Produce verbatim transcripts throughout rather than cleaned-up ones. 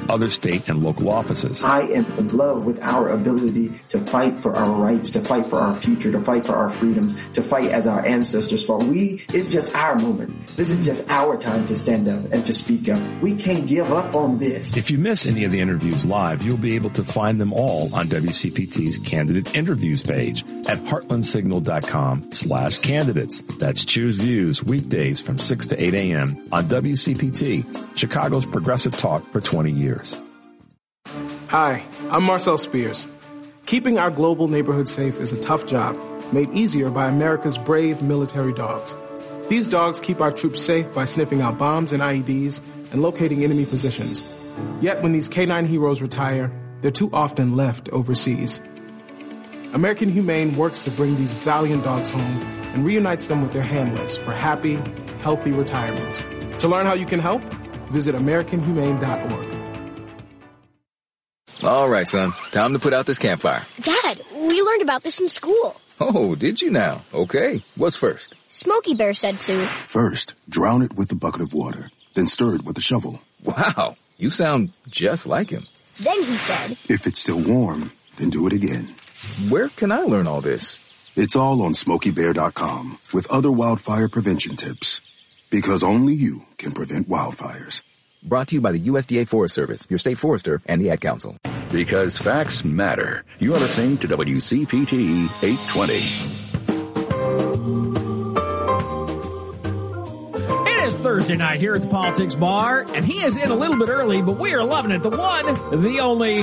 other state and local offices. I am in love with our ability to fight for our rights, to fight for our future, to fight for our freedoms, to fight as our ancestors fought. We, it's just our moment. This is just our time to stand up and to speak up. We can't give up on this. If you miss any of the interviews live, you'll be able to find them all on W C P T's candidate interviews page at heartlandsignal.com slash candidates. That's Choose Views weekdays from six to eight a.m. on W C P T, Chicago's progressive talk for twenty years. Hi, I'm Marcel Spears. Keeping our global neighborhood safe is a tough job, made easier by America's brave military dogs. These dogs keep our troops safe by sniffing out bombs and I E Ds and locating enemy positions. Yet when these canine heroes retire, they're too often left overseas. American Humane works to bring these valiant dogs home and reunites them with their handlers for happy, healthy retirements. To learn how you can help, visit american humane dot org. All right, son. Time to put out this campfire. Dad, we learned about this in school. Oh, did you now? Okay. What's first? Smokey Bear said to. First, drown it with a bucket of water, then stir it with a shovel. Wow, you sound just like him. Then he said. If it's still warm, then do it again. Where can I learn all this? It's all on smokey bear dot com with other wildfire prevention tips. Because only you can prevent wildfires. Brought to you by the U S D A Forest Service, your state forester, and the Ad Council. Because facts matter. You are listening to W C P T eight twenty. It is Thursday night here at the Politics Bar, and he is in a little bit early, but we are loving it. The one, the only,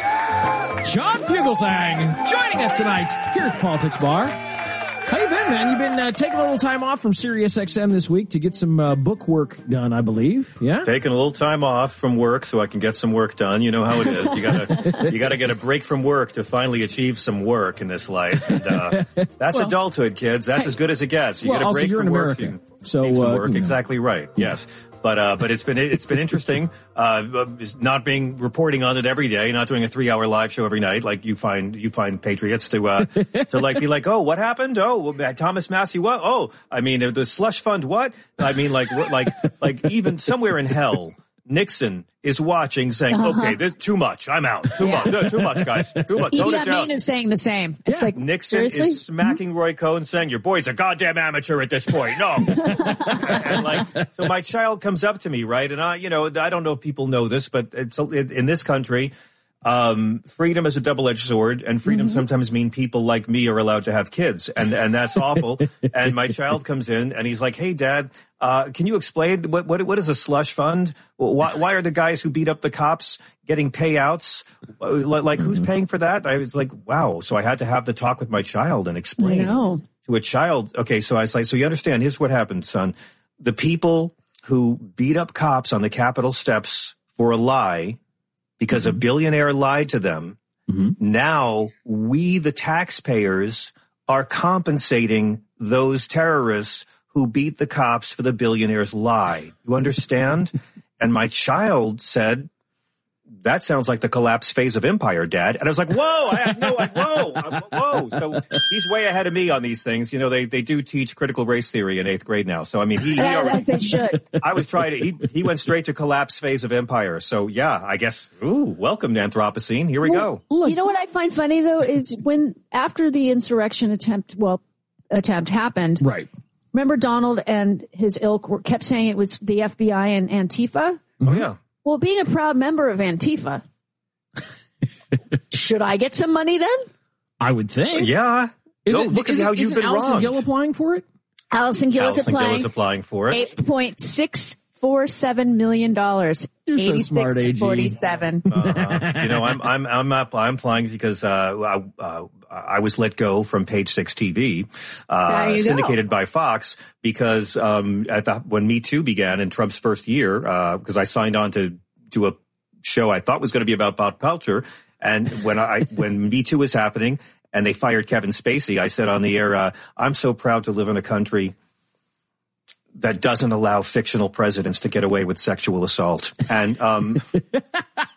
John Fugelsang, joining us tonight here at the Politics Bar. How you been, man? You've been uh, taking a little time off from Sirius X M this week to get some uh, book work done, I believe. Yeah, taking a little time off from work so I can get some work done. You know how it is. You gotta, you gotta get a break from work to finally achieve some work in this life. And, uh, that's well, adulthood, kids. That's hey, as good as it gets. You well, get a break also, from work. America, you so need some uh, work. You know. Exactly right. Yes. But, uh, but it's been, it's been interesting, uh, not being, reporting on it every day, not doing a three hour live show every night like you find, you find patriots to, uh, to like be like, oh, what happened? Oh, Thomas Massey, what? Oh, I mean, the slush fund, what? I mean, like, like, like even somewhere in hell, Nixon is watching saying, uh-huh. okay, there's too much. I'm out. Too yeah. much. Too much, guys. Too much. Idi Amin is saying the same. It's yeah. like, Nixon seriously? is smacking mm-hmm. Roy Cohn saying, your boy's a goddamn amateur at this point. No. And like, so my child comes up to me, right? And I, you know, I don't know if people know this, but it's in this country, um, freedom is a double-edged sword, and freedom mm-hmm. sometimes mean people like me are allowed to have kids, and and that's awful. And my child comes in, and he's like, "Hey, Dad, uh, can you explain what what what is a slush fund? Why why are the guys who beat up the cops getting payouts? Like, like who's paying for that?" I was like, "Wow!" So I had to have the talk with my child and explain to a child. Okay, so I was like, "So you understand? Here's what happened, son. The people who beat up cops on the Capitol steps for a lie." Because mm-hmm. a billionaire lied to them. Mm-hmm. Now we, the taxpayers, are compensating those terrorists who beat the cops for the billionaire's lie. You understand? And my child said, that sounds like the collapse phase of empire, Dad. And I was like, whoa, I had no, whoa, whoa. So he's way ahead of me on these things. You know, they, they do teach critical race theory in eighth grade now. So, I mean, he, he already, they should. I was trying to, he, he went straight to collapse phase of empire. So yeah, I guess, ooh, welcome to Anthropocene. Here we well, go. Look, you know what I find funny though is when, after the insurrection attempt, well, attempt happened. Right. Remember Donald and his ilk were, kept saying it was the F B I and Antifa? Oh yeah. Well, being a proud member of Antifa, should I get some money then? I would think. Yeah. Is no, it, look is at how it, you've been Allison wronged. Gill applying for it? Allison Gill Allison is applying. Gill is applying for it. eight point six four seven million dollars. You're so smart, A G. forty-seven. Uh, you know, I'm I'm I'm up, I'm applying because uh, I, uh, I was let go from Page Six T V, uh, syndicated go. by Fox, because um, at the when Me Too began in Trump's first year, because uh, I signed on to do a show I thought was going to be about pop culture, and when I when Me Too was happening and they fired Kevin Spacey, I said on the air, uh, "I'm so proud to live in a country that doesn't allow fictional presidents to get away with sexual assault." And um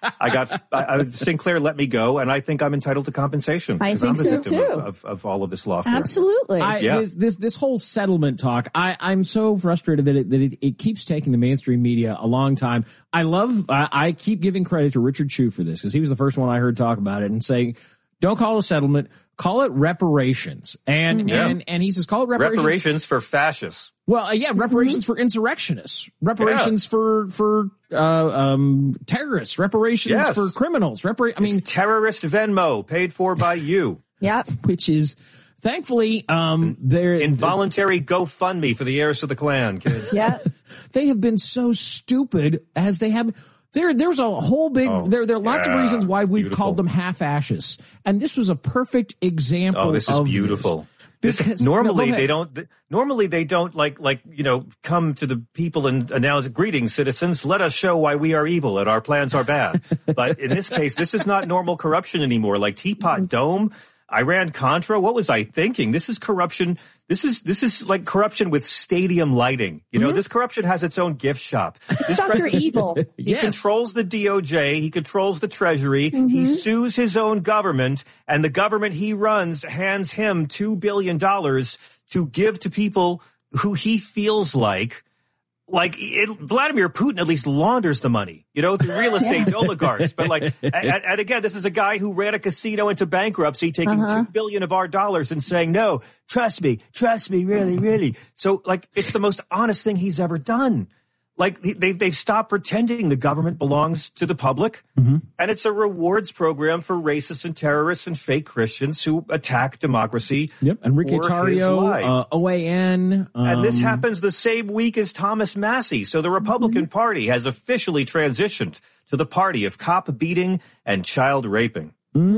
I got I, I, Sinclair let me go, and I think I'm entitled to compensation. I think I'm the so victim too. Of, of, of all of this lawfare. Absolutely. I, Yeah. this, this this whole settlement talk, I, I'm so frustrated that it that it, it keeps taking the mainstream media a long time. I love, I, I keep giving credit to Richard Chu for this because he was the first one I heard talk about it and saying, don't call it a settlement, call it reparations. And Yeah. and and he says, call it reparations. Reparations for fascists. Well, uh, yeah, reparations for insurrectionists, reparations Yeah. for for uh, um, terrorists, reparations Yes. for criminals. Repara- I mean, It's terrorist Venmo paid for by you. Yeah. which is thankfully um, they're Involuntary GoFundMe for the heirs of the Klan, kids. Yeah. they have been so stupid as they have. There, there's a whole big. Oh, there, there are lots yeah, of reasons why we've beautiful. called them half ashes, and this was a perfect example. Oh, this is of beautiful. This. This, Because, normally no, go they ahead. don't. Normally they don't like like you know come to the people and announce, "Greetings, citizens. Let us show why we are evil and our plans are bad." But in this case, this is not normal corruption anymore. Like Teapot Dome, Iran Contra. What was I thinking? This is corruption. This is this is like corruption with stadium lighting. You know, Mm-hmm. this corruption has its own gift shop. This Doctor president- Evil. He Yes. controls the D O J. He controls the Treasury. Mm-hmm. He sues his own government, and the government he runs hands him two billion dollars to give to people who he feels like. Like it, Vladimir Putin at least launders the money, you know, through real estate oligarchs. But like, and, and again, this is a guy who ran a casino into bankruptcy, taking Uh-huh. two billion of our dollars and saying, "No, trust me, trust me, really, really." So like, it's the most honest thing he's ever done. Like they they've stopped pretending the government belongs to the public, Mm-hmm. and it's a rewards program for racists and terrorists and fake Christians who attack democracy. Yep, Enrique for his Tarrio, lie. uh, O A N, um, And this happens the same week as Thomas Massey. So the Republican Mm-hmm. Party has officially transitioned to the party of cop beating and child raping.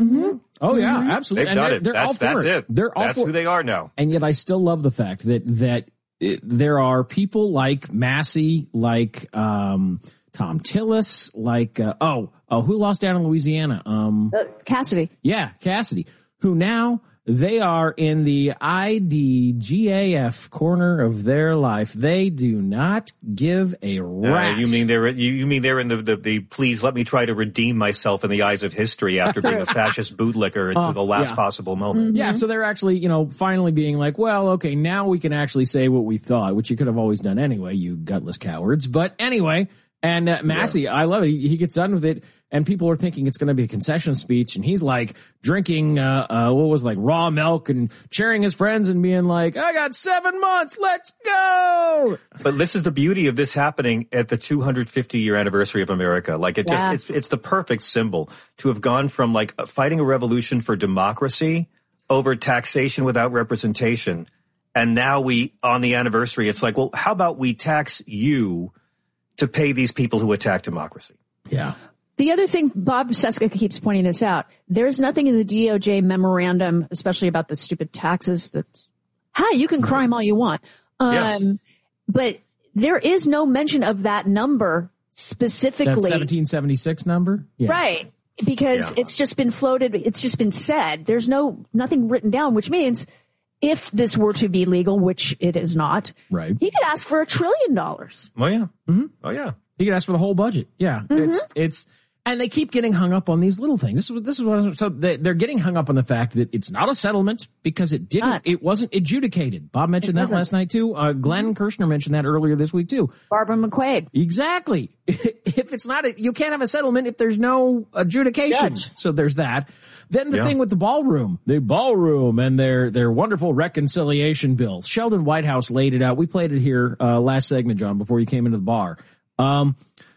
Oh yeah, absolutely. They've And done they're, it. they're all That's for that's it. it. They're all That's for who they are now. And yet I still love the fact that that it, there are people like Massey, like um, Tom Tillis, like uh, oh oh who lost down in Louisiana? Um, Uh, Cassidy. yeah, Cassidy, who now they are in the I D G A F corner of their life. They do not give a Uh, rat. you mean they're you, you mean they're in the, the the please let me try to redeem myself in the eyes of history after being a fascist bootlicker to the last yeah. possible moment. Yeah, so they're actually, you know, finally being like, well, okay, now we can actually say what we thought, which you could have always done anyway, you gutless cowards. But anyway, and uh, Massey, I love it. He, he gets done with it, and people are thinking it's going to be a concession speech, and he's like drinking, uh, uh, what was it, like raw milk and cheering his friends and being like, I got seven months, let's go. But this is the beauty of this happening at the two hundred fifty year anniversary of America. Like it Yeah. just, it's, it's the perfect symbol to have gone from like fighting a revolution for democracy over taxation without representation. And now we, on the anniversary, it's like, well, how about we tax you to pay these people who attack democracy? Yeah. The other thing, Bob Seska keeps pointing this out, there's nothing in the D O J memorandum, especially about the stupid taxes, that's, hi, you can crime all you want. Um, Yeah. But there is no mention of that number That specifically. seventeen seventy-six number? Yeah. Right. Because Yeah. it's just been floated. It's just been said. There's no, nothing written down, which means if this were to be legal, which it is not, Right. he could ask for a trillion dollars. Oh, yeah. Mm-hmm. Oh, yeah. You could ask for the whole budget. Yeah. It's, it's, and they keep getting hung up on these little things. This is, this is what, I, so they, they're getting hung up on the fact that it's not a settlement because it didn't, Not. it wasn't adjudicated. Bob mentioned It that wasn't. last night too. Uh, Glenn Kirshner mentioned that earlier this week too. Barbara McQuaid. Exactly. If it's not, a, you can't have a settlement if there's no adjudication. Judge. So there's that. Then the Yeah. thing with the ballroom, the ballroom and their, their wonderful reconciliation bill. Sheldon Whitehouse laid it out. We played it here, uh, last segment, John, before you came into the bar. Um,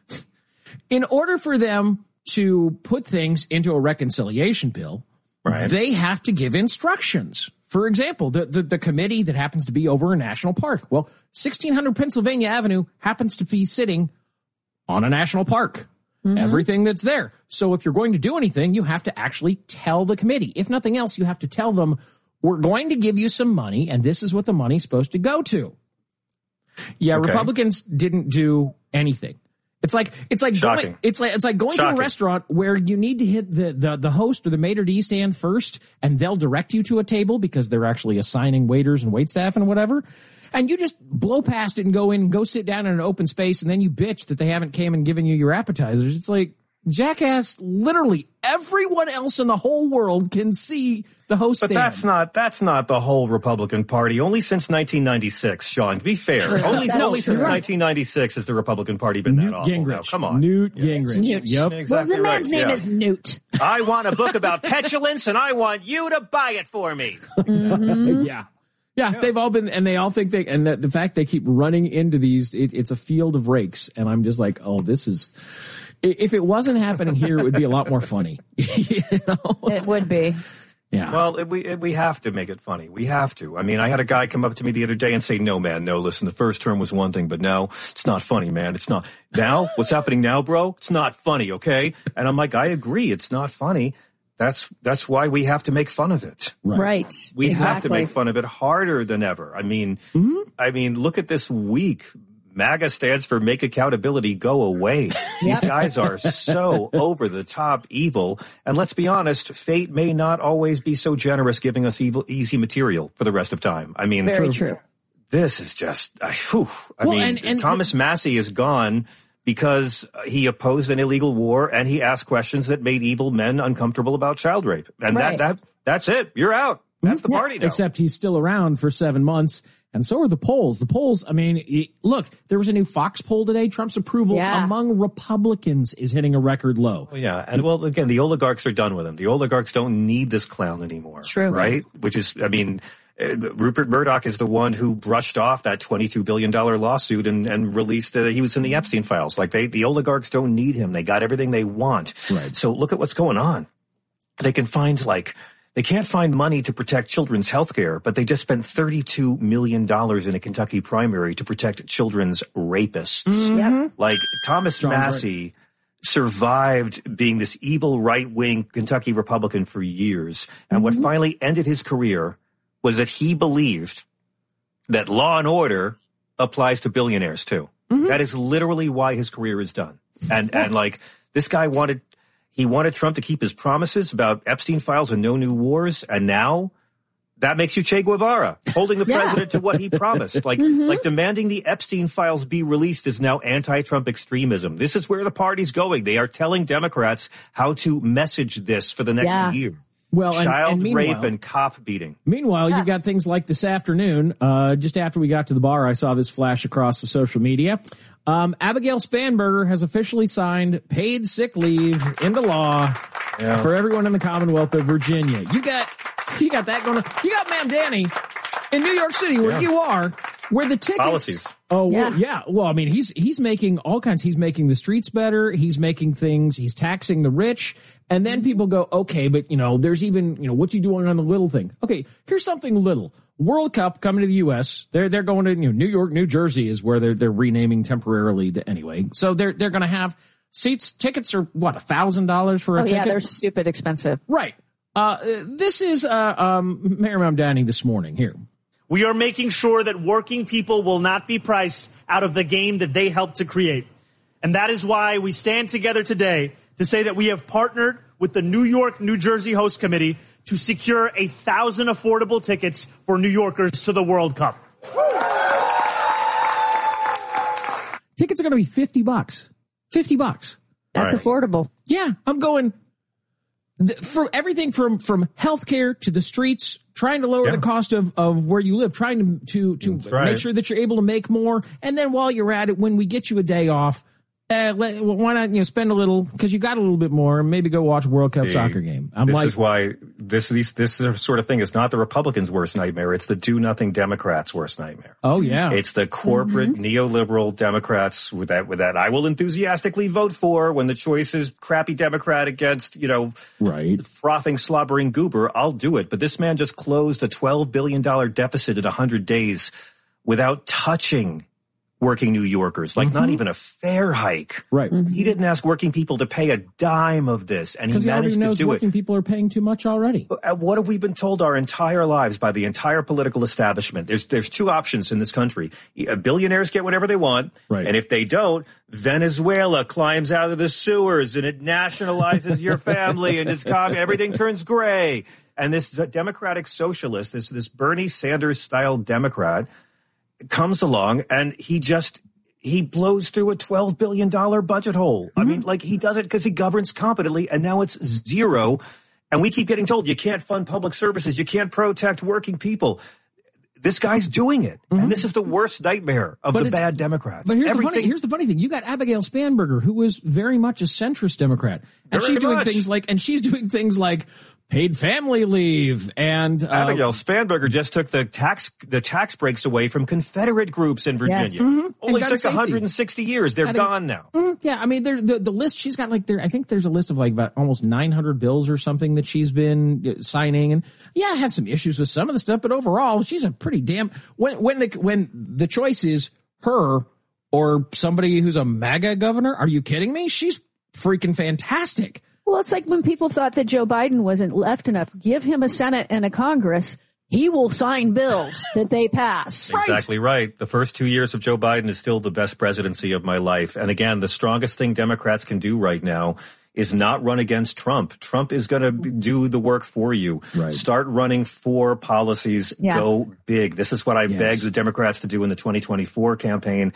in order for them to put things into a reconciliation bill, Right. they have to give instructions. For example, the, the, the committee that happens to be over a national park. Well, sixteen hundred Pennsylvania Avenue happens to be sitting on a national park. Everything that's there. So if you're going to do anything, you have to actually tell the committee. If nothing else, you have to tell them, we're going to give you some money, and this is what the money's supposed to go to. Yeah, Okay. Republicans didn't do anything. It's like it's like Shocking. going it's like it's like going to Shocking. a restaurant where you need to hit the, the the host or the maitre d' stand first, and they'll direct you to a table because they're actually assigning waiters and waitstaff and whatever. And you just blow past it and go in and go sit down in an open space, and then you bitch that they haven't came and given you your appetizers. It's like, Jackass, literally everyone else in the whole world can see the host But stand. that's not that's not the whole Republican Party. Only since nineteen ninety-six, Sean. To be fair, True. only, No, only since right. nineteen ninety-six has the Republican Party been Newt that awful. Gingrich. Now, come on, Newt Yeah. Gingrich. Newt. Yep. Exactly well, the man's right. name yeah. is Newt. I want a book about petulance, and I want you to buy it for me. Mm-hmm. Yeah. Yeah, they've all been, and they all think they, and the, the fact they keep running into these, it, it's a field of rakes, and I'm just like, oh, this is, if it wasn't happening here, it would be a lot more funny. You know? It would be. Yeah. Well, it, we it, we have to make it funny. We have to. I mean, I had a guy come up to me the other day and say, "No, man, no. Listen, the first term was one thing, but now it's not funny, man. It's not now. What's happening now, bro? It's not funny, okay?" And I'm like, I agree, it's not funny. That's that's why we have to make fun of it. Right. right. We exactly. have to make fun of it harder than ever. I mean, mm-hmm. I mean, look at this week. MAGA stands for Make Accountability Go Away. These guys are so over the top evil. And let's be honest, fate may not always be so generous giving us evil, easy material for the rest of time. I mean, very true. This is just, I, whew, I Well, mean, and- and Thomas the- Massey is gone because he opposed an illegal war and he asked questions that made evil men uncomfortable about child rape. And Right. that, that, that's it. You're out. That's the party now. Except he's still around for seven months. And so are the polls. The polls, I mean, it, look, there was a new Fox poll today. Trump's approval Yeah. among Republicans is hitting a record low. Well, yeah. And well, again, the oligarchs are done with him. The oligarchs don't need this clown anymore. True. Right? Which is, I mean, uh, Rupert Murdoch is the one who brushed off that twenty-two billion dollars lawsuit and, and released that uh, he was in the Epstein files. Like they, the oligarchs don't need him. They got everything they want. Right. So look at what's going on. They can find like, They can't find money to protect children's health care, but they just spent thirty-two million dollars in a Kentucky primary to protect children's rapists. Mm-hmm. Like Thomas John's Massey right. survived being this evil right-wing Kentucky Republican for years. And Mm-hmm. what finally ended his career was that he believed that law and order applies to billionaires too. Mm-hmm. That is literally why his career is done. And, and like this guy wanted, He wanted Trump to keep his promises about Epstein files and no new wars. And now that makes you Che Guevara, holding the Yeah. president to what he promised. Like, Mhm. like demanding the Epstein files be released is now anti-Trump extremism. This is where the party's going. They are telling Democrats how to message this for the next Yeah. year. Well, and- Child and rape meanwhile- and cop beating. Meanwhile, you've got things like this afternoon, uh, just after we got to the bar, I saw this flash across the social media. Um, Abigail Spanberger has officially signed paid sick leave into law Yeah. for everyone in the Commonwealth of Virginia. You got, you got that going on. You got Ma'am Danny in New York City where Yeah. you are, where the tickets. Policies. Oh, well, Yeah. yeah. Well, I mean, he's, he's making all kinds. He's making the streets better. He's making things, he's taxing the rich. And then people go, okay, but you know, there's even, you know, what's he doing on the little thing? Okay, here's something little. World Cup coming to the U S. They're, they're going to, you know, New York, New Jersey is where they're, they're renaming temporarily to, anyway. So they're, they're going to have seats, tickets are what, a thousand dollars for a Oh ticket? yeah, they're stupid expensive. Right. Uh, this is, uh, um, Mayor Mamdani this morning here. We are making sure that working people will not be priced out of the game that they helped to create. And that is why we stand together today to say that we have partnered with the New York, New Jersey host committee to secure a thousand affordable tickets for New Yorkers to the World Cup. Tickets are going to be fifty bucks. fifty bucks. That's Right. affordable. Yeah, I'm going th- for everything from from healthcare to the streets, trying to lower Yeah. the cost of, of where you live, trying to to to That's right. make sure that you're able to make more, and then while you're at it, when we get you a day off, uh, let, why not you know spend a little because you got a little bit more, and maybe go watch a World Cup See, soccer game. I'm this like, is why this these, this sort of thing is not the Republicans' worst nightmare. It's the do-nothing Democrats' worst nightmare. oh yeah, It's the corporate neoliberal Democrats with that with that I will enthusiastically vote for when the choice is crappy Democrat against, you know, right. frothing, slobbering goober. I'll do it. But this man just closed a twelve billion dollars deficit in one hundred days without touching working New Yorkers, like not even a fare hike. Right. He didn't ask working people to pay a dime of this, and he Because he already managed to knows do it. working people are paying too much already. Uh, What have we been told our entire lives by the entire political establishment? There's there's two options in this country. Uh, Billionaires get whatever they want, Right. and if they don't, Venezuela climbs out of the sewers and it nationalizes your family and it's com- everything turns gray. And this democratic socialist, this this Bernie Sanders style Democrat, comes along and he just he blows through a twelve billion dollars budget hole. Mm-hmm. I mean, like, he does it because he governs competently, and now it's zero. And we keep getting told you can't fund public services, you can't protect working people. This guy's doing it, mm-hmm. and this is the worst nightmare of but the bad Democrats. But here's Everything, the funny, here's the funny thing: you got Abigail Spanberger, who was very much a centrist Democrat, and very she's doing much. things like, and she's doing things like paid family leave, and uh, Abigail Spanberger just took the tax the tax breaks away from Confederate groups in Virginia. Yes. Mm-hmm. Only and took safety. one hundred sixty years; they're Adding, gone now. Mm, yeah, I mean, the the list she's got, like, there. I think there's a list of like about almost nine hundred bills or something that she's been signing, and yeah, has some issues with some of the stuff, but overall, she's a pretty damn when when the when the choice is her or somebody who's a MAGA governor. Are you kidding me? She's freaking fantastic. Well, it's like when people thought that Joe Biden wasn't left enough. Give him a Senate and a Congress. He will sign bills that they pass. Exactly right. The first two years of Joe Biden is still the best presidency of my life. And again, the strongest thing Democrats can do right now is not run against Trump. Trump is going to do the work for you. Right. Start running for policies. Yeah. Go big. This is what I Yes. begged the Democrats to do in the twenty twenty-four campaign.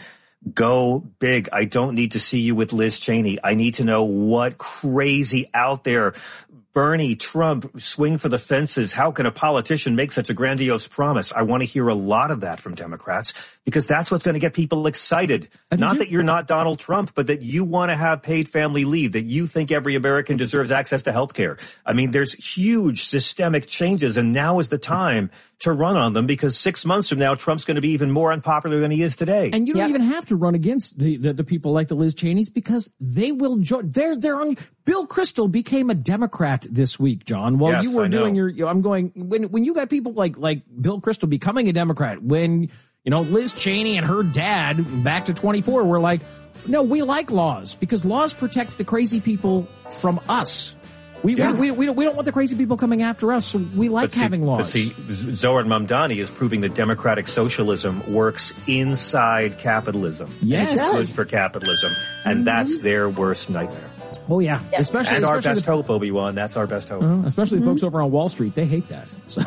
Go big. I don't need to see you with Liz Cheney. I need to know what crazy out there. Bernie, Trump, swing for the fences. How can a politician make such a grandiose promise? I want to hear a lot of that from Democrats because that's what's going to get people excited. Uh, not you- that you're not Donald Trump, but that you want to have paid family leave, that you think every American deserves access to health care. I mean, there's huge systemic changes, and now is the time to run on them because six months from now, Trump's going to be even more unpopular than he is today. And you don't Yep. even have to run against the, the, the people like the Liz Cheneys because they will join. They're, they're on. Bill Kristol became a Democrat this week, John. While Yes, you were I know. doing your, you know, I'm going, when, when you got people like, like Bill Kristol becoming a Democrat, when, you know, Liz Cheney and her dad back to twenty-four were like, no, we like laws because laws protect the crazy people from us. We, Yeah. we, we, we, don't, we don't want the crazy people coming after us, so we like But see- having laws. But see, Zohar Mamdani is proving that democratic socialism works inside capitalism. Yes. And it's It good does. for capitalism. And that's their worst nightmare. Oh, yeah. Yes. Especially, And our especially best the- hope, Obi-Wan. That's our best hope. Uh, especially the folks over on Wall Street, they hate that. So,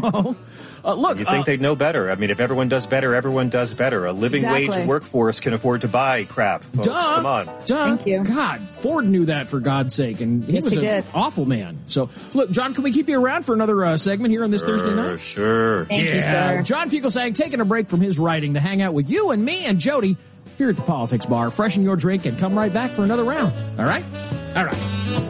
uh, look, You'd think uh, they'd know better. I mean, if everyone does better, everyone does better. A living Exactly. wage workforce can afford to buy crap. Folks. duh, Come on. duh. Thank you. God, Ford knew that for God's sake, and he Yes, was he an did. awful man. So, look, John, can we keep you around for another uh, segment here on this Thursday Sure, night? sure. Thank you, Yeah, sir. John Fugelsang taking a break from his writing to hang out with you and me and Jody here at the Politics Bar. Freshen your drink and come right back for another round. All right? All right.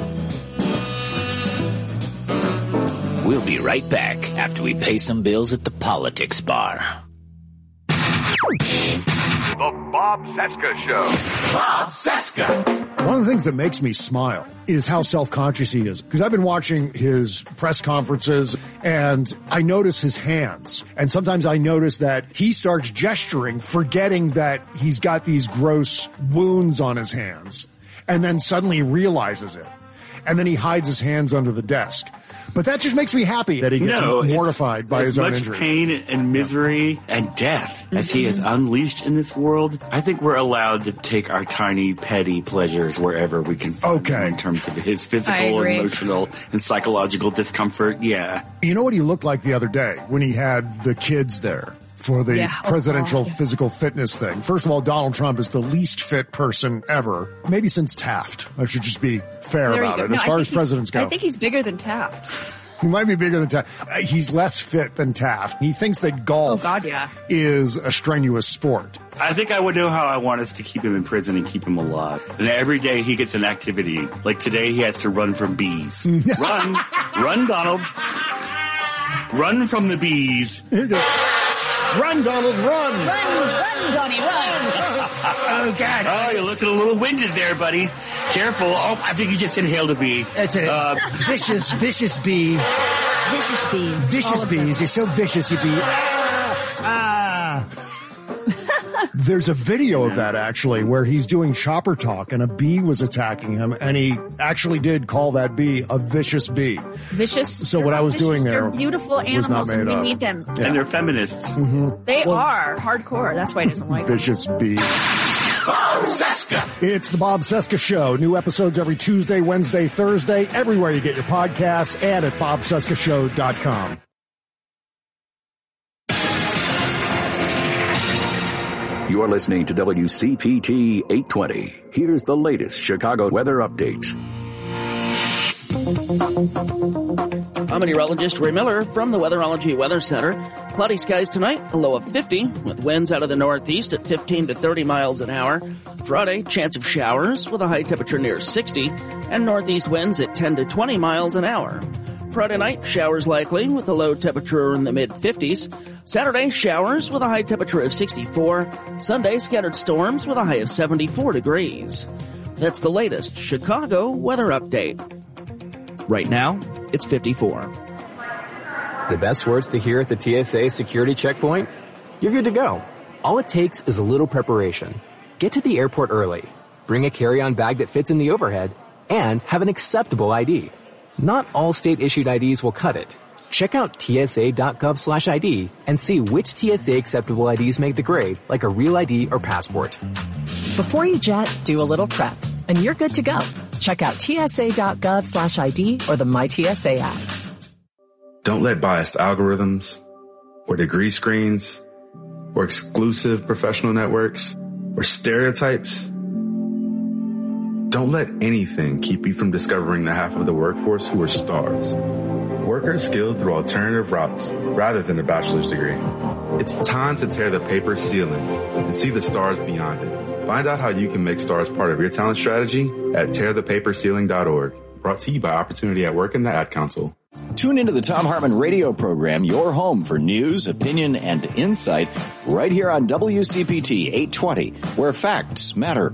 We'll be right back after we pay some bills at the Politics Bar. The Bob Cesca Show. Bob Cesca. One of the things that makes me smile is how self-conscious he is. Because I've been watching his press conferences and I notice his hands. And sometimes I notice that he starts gesturing, forgetting that he's got these gross wounds on his hands. And then suddenly he realizes it. And then he hides his hands under the desk. But that just makes me happy that he gets No, mortified by as his own much injury. pain and misery and death as he has unleashed in this world. I think we're allowed to take our tiny, petty pleasures wherever we can find them in terms of his I physical, agree. emotional, and psychological discomfort. Yeah. You know what he looked like the other day when he had the kids there for the Yeah. Oh, presidential God. physical fitness thing? First of all, Donald Trump is the least fit person ever, maybe since Taft. I should just be fair There you about go. it. No, As I far think as he's- presidents go, I think he's bigger than Taft. he might be bigger than Taft. Uh, He's less fit than Taft. He thinks that golf Oh, God, yeah. is a strenuous sport. I think I would know how I want us to keep him in prison and keep him alive. And every day he gets an activity. Like today he has to run from bees. Run. Run, Donald. Run from the bees. Run, Donald, run. Run, run, Donnie, run. Oh, God. Oh, you're looking a little winded there, buddy. Careful. Oh, I think you just inhaled a bee. It's a Uh, vicious, vicious bee. Vicious bees. Vicious All of them. bees. They're so vicious, you bee. Ah. There's a video of that actually where he's doing chopper talk and a bee was attacking him and he actually did call that bee a vicious bee. Vicious. So what I was Vicious, doing there They're beautiful was not animals, and made we up. need them. Yeah. And they're feminists. Mm-hmm. They Well, are hardcore. That's why he doesn't like them. Vicious bee. Bob Cesca. It's the Bob Cesca Show. New episodes every Tuesday, Wednesday, Thursday, everywhere you get your podcasts and at bob cesca show dot com. You're listening to W C P T eight twenty. Here's the latest Chicago weather updates. I'm meteorologist Ray Miller from the Weatherology Weather Center. Cloudy skies tonight, a low of fifty, with winds out of the northeast at fifteen to thirty miles an hour. Friday, chance of showers with a high temperature near sixty, and northeast winds at ten to twenty miles an hour. Friday night, showers likely with a low temperature in the mid-fifties. Saturday, showers with a high temperature of sixty-four. Sunday, scattered storms with a high of seventy-four degrees. That's the latest Chicago weather update. Right now, it's fifty-four. The best words to hear at the T S A security checkpoint? You're good to go. All it takes is a little preparation. Get to the airport early, bring a carry-on bag that fits in the overhead, and have an acceptable I D. Not all state-issued I Ds will cut it. Check out T S A dot gov slash I D and see which T S A acceptable I Ds make the grade, like a real I D or passport. Before you jet, do a little prep, and you're good to go. Check out T S A dot gov slash I D or the My T S A app. Don't let biased algorithms or degree screens or exclusive professional networks or stereotypes. Don't let anything keep you from discovering the half of the workforce who are stars. Workers skilled through alternative routes rather than a bachelor's degree. It's time to tear the paper ceiling and see the stars beyond it. Find out how you can make stars part of your talent strategy at tear the paper ceiling dot org. Brought to you by Opportunity at Work and the Ad Council. Tune into the Tom Hartman radio program, your home for news, opinion, and insight, right here on W C P T eight twenty, where facts matter.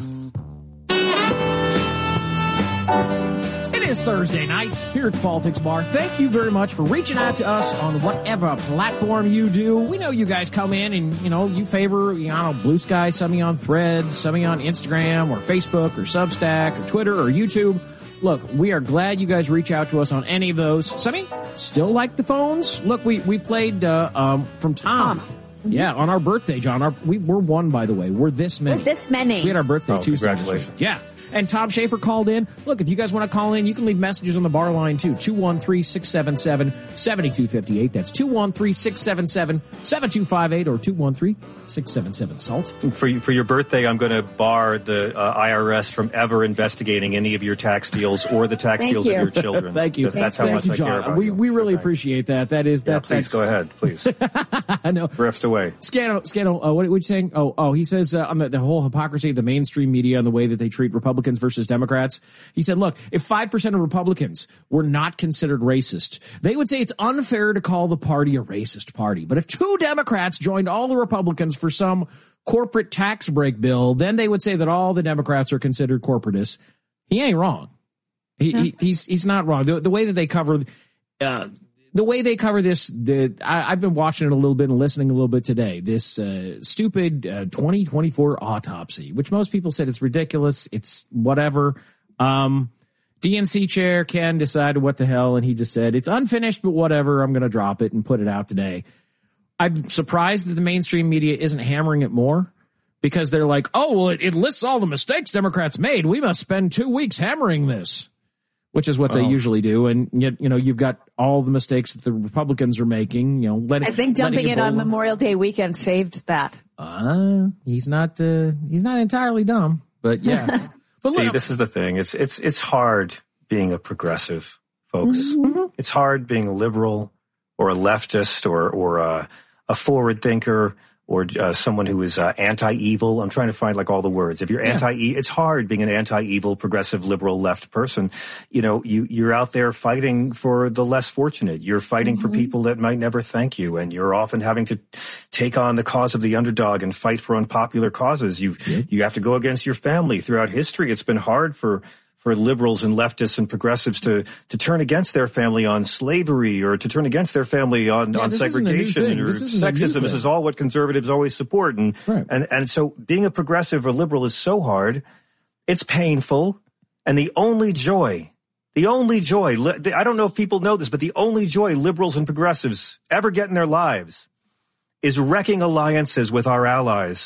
It is Thursday night here at the Politics Bar. Thank you very much for reaching out to us on whatever platform you do. We know you guys come in and, you know, you favor, you know, Blue Sky, something on Threads, something on Instagram or Facebook or Substack or Twitter or YouTube. Look, we are glad you guys reach out to us on any of those. Some still like the phones. Look, we, we played uh, um, from Tom. Tom. Yeah, on our birthday, John. Our, we, we're one, by the way. We're this many. We're this many. We had our birthday oh, Tuesday. Congratulations. Yeah. And Tom Schaefer called in. Look, if you guys want to call in, you can leave messages on the bar line, too. two one three, six seven seven, seven two five eight. That's two one three, six seven seven, seven two five eight or two one three, six seven seven, SALT. For, you, for your birthday, I'm going to bar the uh, I R S from ever investigating any of your tax deals or the tax deals you. of your children. Thank you. That's Thank how much you, I John. care about we, you. We really appreciate that. That is that. Yeah, please that's... go ahead, please. I know. Rift away. Scano, Scano, uh, what, what are you saying? Oh, oh, he says uh, on the, the whole hypocrisy of the mainstream media and the way that they treat Republicans versus Democrats. He said, look, if five percent of Republicans were not considered racist, they would say it's unfair to call the party a racist party. But if two Democrats joined all the Republicans for some corporate tax break bill, then they would say that all the Democrats are considered corporatists. He ain't wrong. He, yeah. he he's he's not wrong. The, the way that they cover, uh, the way they cover this, the I, I've been watching it a little bit and listening a little bit today. This uh, stupid uh, twenty twenty-four autopsy, which most people said it's ridiculous. It's whatever. Um, D N C chair Ken decided what the hell, and he just said it's unfinished, but whatever. I'm going to drop it and put it out today. I'm surprised that the mainstream media isn't hammering it more, because they're like, oh, well, it, it lists all the mistakes Democrats made. We must spend two weeks hammering this, which is what oh. they usually do. And yet, you know, you've got all the mistakes that the Republicans are making. You know, letting, I think dumping it on Ebola. Memorial Day weekend saved that. Uh, he's not. Uh, he's not entirely dumb, but yeah. But See, this is the thing. It's it's it's hard being a progressive, folks. Mm-hmm. It's hard being a liberal or a leftist or or a, a forward thinker or uh, someone who is uh, anti-evil. I'm trying to find like all the words. If you're yeah. anti, it's hard being an anti-evil, progressive, liberal, left person. You know, you you're out there fighting for the less fortunate. You're fighting mm-hmm. for people that might never thank you, and you're often having to take on the cause of the underdog and fight for unpopular causes. You yeah. you have to go against your family. Throughout history, it's been hard for. for liberals and leftists and progressives to, to turn against their family on slavery or to turn against their family on, yeah, on segregation or sexism. This is all what conservatives always support. And, right. and, and so being a progressive or liberal is so hard. It's painful. And the only joy, the only joy, I don't know if people know this, but the only joy liberals and progressives ever get in their lives is wrecking alliances with our allies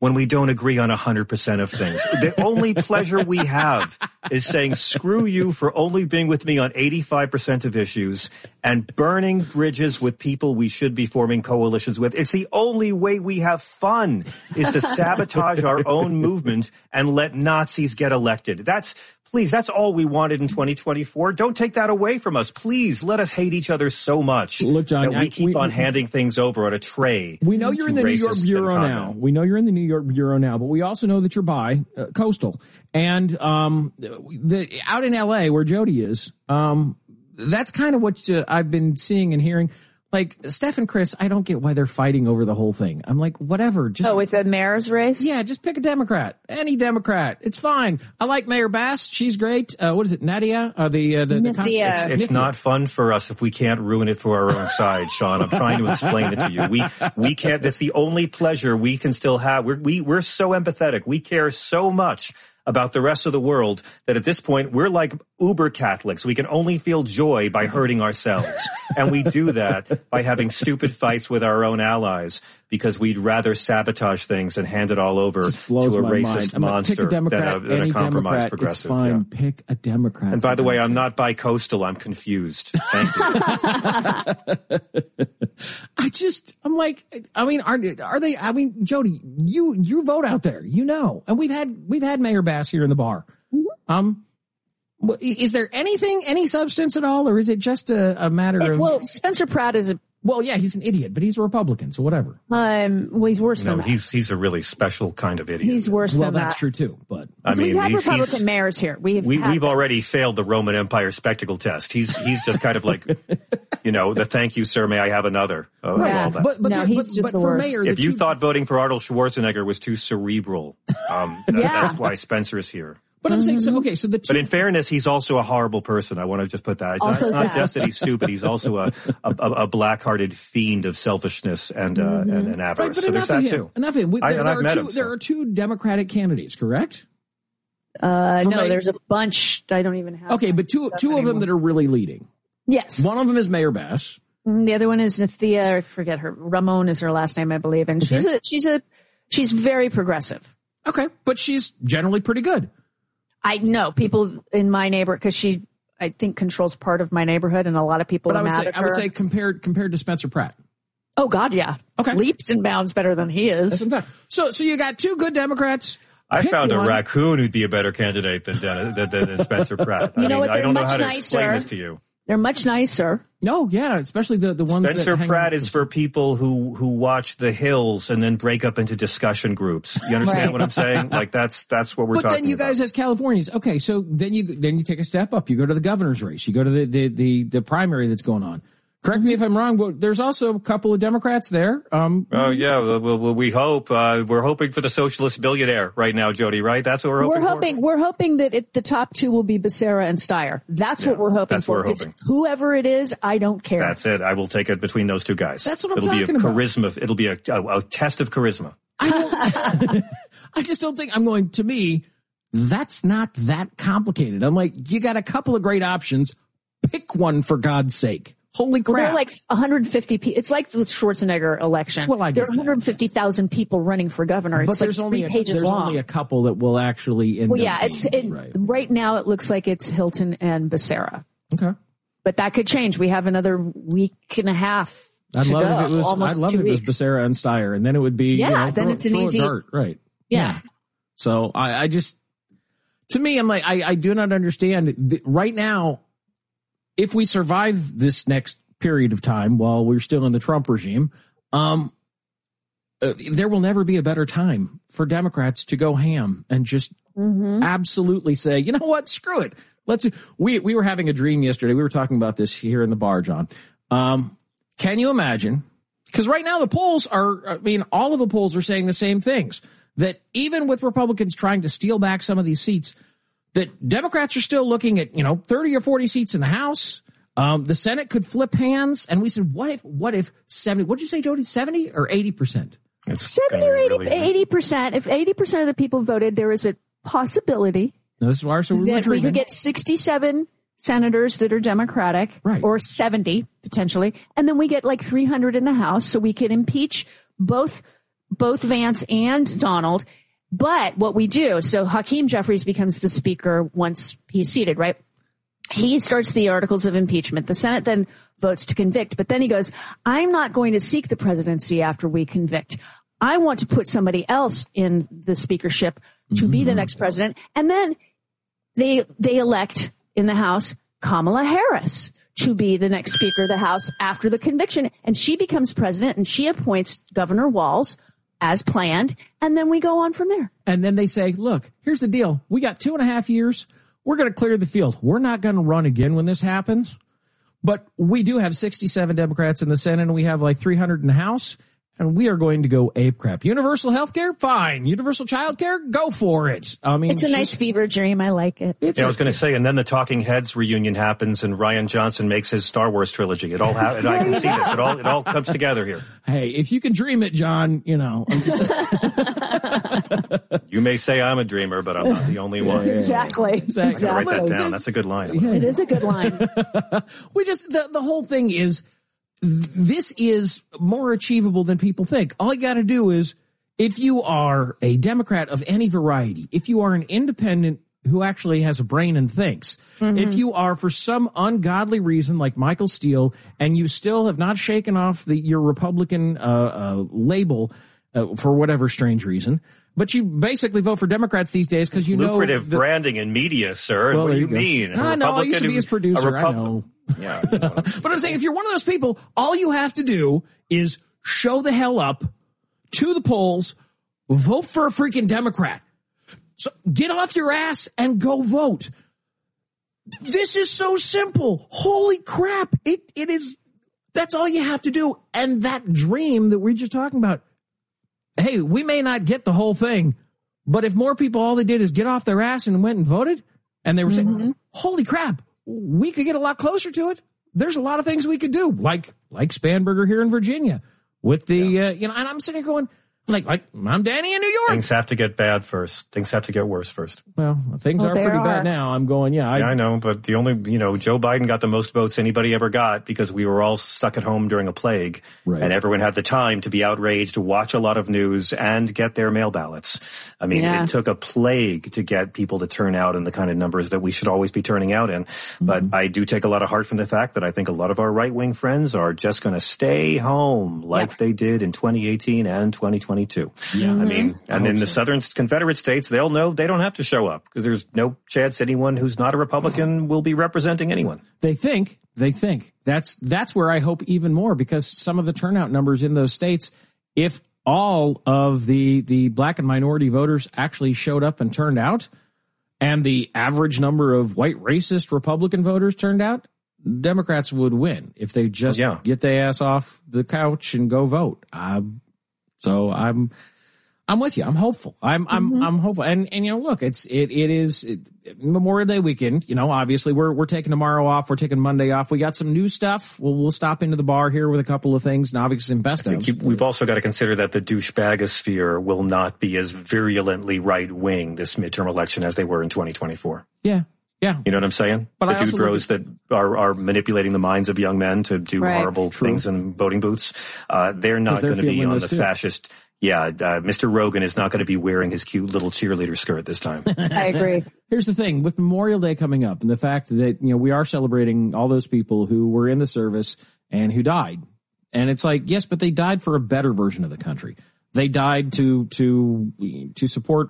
when we don't agree on one hundred percent of things. The only pleasure we have is saying screw you for only being with me on eighty-five percent of issues and burning bridges with people we should be forming coalitions with. It's the only way we have fun is to sabotage our own movement and let Nazis get elected. That's Please, that's all we wanted in twenty twenty-four. Don't take that away from us. Please let us hate each other so much Look, John, that we I, keep we, on handing things over on a tray. We know you're in the New York Bureau now. We know you're in the New York Bureau now, but we also know that you're by uh, Coastal. And um, the, out in L A where Jody is, um, that's kind of what uh, I've been seeing and hearing. Like, Steph and Chris, I don't get why they're fighting over the whole thing. I'm like, whatever. Just, oh, with the mayor's race? Yeah, just pick a Democrat. Any Democrat. It's fine. I like Mayor Bass. She's great. Uh, what is it, Nadia? Uh, the, uh, the, the con- It's, it's not fun for us if we can't ruin it for our own side, Sean. I'm trying to explain it to you. We we can't. That's the only pleasure we can still have. We're, we, we're so empathetic. We care so much about the rest of the world that at this point we're like uber Catholics. We can only feel joy by hurting ourselves. And we do that by having stupid fights with our own allies because we'd rather sabotage things and hand it all over to a racist monster than a, than a compromised progressive. It's fine. Yeah. Pick a Democrat. And by the way, I'm not bi-coastal. I'm confused. Thank you. I just, I'm like, I mean, are, are they, I mean, Jody, you, you vote out there, you know, and we've had, we've had Mayor Bass here in the bar. Mm-hmm. Um, is there anything, any substance at all, or is it just a, a matter it, of? Well, Spencer Pratt is a. Well, yeah, he's an idiot, but he's a Republican, so whatever. Um, well, he's worse no, than that. he's he's a really special kind of idiot. He's worse well, than that. Well, that's true too. But I mean, we've had he's, Republican he's, mayors here. We've we, had we've them. already failed the Roman Empire spectacle test. He's he's just kind of like, you know, the thank you, sir. May I have another? Oh, yeah. all that. But, but, no, the, he's but, just but the for worst. mayor, if you two... thought voting for Arnold Schwarzenegger was too cerebral, um, that, yeah. that's why Spencer's here. But I'm saying, so, okay, so the two... But in fairness, he's also a horrible person. I want to just put that. It's, not, it's not just that he's stupid. He's also a, a, a black-hearted fiend of selfishness and, uh, mm-hmm. and, and avarice. Right, so there's that, him. too. Enough of him. There, I, there, I've are met two, him, so. there are two Democratic candidates, correct? Uh, For no, mayor? there's a bunch. I don't even have. Okay, but two two of them that are really leading. Yes. One of them is Mayor Bass. The other one is Nathia. I forget her. Ramon is her last name, I believe, and Okay. she's a she's a she's very progressive. Okay, but she's generally pretty good. I know people in my neighborhood because she, I think, controls part of my neighborhood, and a lot of people But are I would mad say at I would her. say compared compared to Spencer Pratt. Oh God, yeah. Okay, leaps and bounds better than he is. So so you got two good Democrats. I Pick found one. a raccoon who'd be a better candidate than than, than, than Spencer Pratt. You I know mean, what? I They're don't know much how to nicer. explain this to you. They're much nicer. No, yeah, especially the the ones Spencer that hang Pratt out. is for people who who watch The Hills and then break up into discussion groups. You understand Right. what I'm saying? Like that's that's what we're But talking then you about. guys as Californians, okay, so then you then you take a step up. You go to the governor's race. You go to the the the, the primary that's going on. Correct me if I'm wrong, but there's also a couple of Democrats there. Um, Oh yeah, well, well, we hope uh, we're hoping for the socialist billionaire right now, Jody. Right? That's what we're hoping We're for. hoping we're hoping that it, the top two will be Becerra and Steyer. That's Yeah, what we're hoping that's for. what we're It's hoping. whoever it is, I don't care. That's it. I will take it between those two guys. That's what I'm it'll talking be a about. charisma. It'll be a, a, a test of charisma. I just don't think I'm going to me. That's not that complicated. I'm like, you got a couple of great options. Pick one for God's sake. Holy Well, crap. there are like one hundred fifty people. It's like the Schwarzenegger election. Well, I there are get one hundred fifty thousand people running for governor. but It's there's like only three a, pages there's long. only a couple that will actually end well, up yeah, it's being, it, right. right now it looks like it's Hilton and Becerra. Okay. But that could change. We have another week and a half I'd to love go. if it was. Almost I'd love two if it was weeks. Becerra and Steyer, and then it would be. Yeah, you know, then throw, it's an throw easy- a dart, right? Yeah. So I, I just, to me, I'm like, I, I do not understand the, right now. If we survive this next period of time while we're still in the Trump regime, um, uh, there will never be a better time for Democrats to go ham and just Mm-hmm. absolutely say, you know what, screw it. Let's. We we were having a dream yesterday. We were talking about this here in the bar, John. Um, can you imagine? Because right now the polls are, I mean, all of the polls are saying the same things. That even with Republicans trying to steal back some of these seats, that Democrats are still looking at, you know, thirty or forty seats in the House. Um, the Senate could flip hands. And we said, what if, what if seventy, what'd you say, Jody, seventy or eighty percent? seventy or eighty, eighty percent. If eighty percent of the people voted, there is a possibility No, this is why so we're that we dreaming. could get sixty-seven senators that are Democratic, right. or seventy potentially, and then we get like three hundred in the House, so we could impeach both both Vance and Donald. But what we do, so Hakeem Jeffries becomes the speaker once he's seated, right? He starts the articles of impeachment. The Senate then votes to convict. But then he goes, I'm not going to seek the presidency after we convict. I want to put somebody else in the speakership to mm-hmm. be the next president. And then they they elect in the House Kamala Harris to be the next Speaker of the House after the conviction. And she becomes president, and she appoints Governor Walz as planned. And then we go on from there. And then they say, look, here's the deal. We got two and a half years. We're going to clear the field. We're not going to run again when this happens. But we do have sixty-seven Democrats in the Senate, and we have like three hundred in the House. And we are going to go ape crap. Universal health care? Fine. Universal child care? Go for it. I mean, it's a nice fever dream. I like it. Yeah, I was going to say, and then the Talking Heads reunion happens, and Rian Johnson makes his Star Wars trilogy. It all ha- I can see this. It all it all comes together here. Hey, if you can dream it, John, you know. I'm just... You may say I'm a dreamer, but I'm not the only one. Yeah, exactly. Exactly. exactly. Write that down. That's a good line. Yeah. It is a good line. We just the the whole thing is. This is more achievable than people think. All you got to do is, if you are a Democrat of any variety, if you are an independent who actually has a brain and thinks, mm-hmm. if you are for some ungodly reason like Michael Steele, and you still have not shaken off the, your Republican uh, uh, label uh, for whatever strange reason, but you basically vote for Democrats these days because you Lucrative know... Lucrative branding in media, sir. Well, what do you you mean? I know, I used to be his producer, Repub- I know. Yeah, you know. But I'm saying, if you're one of those people, all you have to do is show the hell up to the polls, vote for a freaking Democrat. So get off your ass and go vote. This is so simple. Holy crap. It, it is, that's all you have to do. And that dream that we're just talking about, hey, we may not get the whole thing, but if more people, all they did is get off their ass and went and voted, and they were mm-hmm. saying, holy crap, we could get a lot closer to it. There's a lot of things we could do, like like Spanberger here in Virginia with the, yeah. uh, you know, and I'm sitting here going, like, like I'm Danny in New York. Things have to get bad first. Things have to get worse first. Well, things well, are pretty are. bad now. I'm going, yeah. I, yeah, I know, but the only, you know, Joe Biden got the most votes anybody ever got because we were all stuck at home during a plague. Right. And everyone had the time to be outraged, to watch a lot of news, and get their mail ballots. I mean, yeah. it took a plague to get people to turn out in the kind of numbers that we should always be turning out in. Mm-hmm. But I do take a lot of heart from the fact that I think a lot of our right-wing friends are just going to stay home like yeah. they did in twenty eighteen and twenty twenty-two. Yeah. I mean, and I in the so. Southern Confederate states, they'll know they don't have to show up because there's no chance anyone who's not a Republican will be representing anyone. They think, they think. That's that's where I hope even more, because some of the turnout numbers in those states, if all of the, the black and minority voters actually showed up and turned out, and the average number of white racist Republican voters turned out, Democrats would win if they just yeah. get their ass off the couch and go vote. Uh, so I'm... I'm with you. I'm hopeful. I'm, I'm, mm-hmm. I'm hopeful. And, and, you know, look, it's, it, it is it, Memorial Day weekend. You know, obviously we're, we're taking tomorrow off. We're taking Monday off. We got some new stuff. We'll, we'll stop into the bar here with a couple of things, and obviously some best of. We've also got to consider that the douchebagosphere will not be as virulently right wing this midterm election as they were in twenty twenty-four. Yeah. Yeah. You know what I'm saying? But the dude bros that are, are manipulating the minds of young men to do right. horrible True. things in voting booths. Uh, they're not going to be on the too. fascist. Yeah, uh, Mister Rogan is not going to be wearing his cute little cheerleader skirt this time. I agree. Here's the thing with Memorial Day coming up, and the fact that, you know, we are celebrating all those people who were in the service and who died. And it's like, yes, but they died for a better version of the country. They died to to to support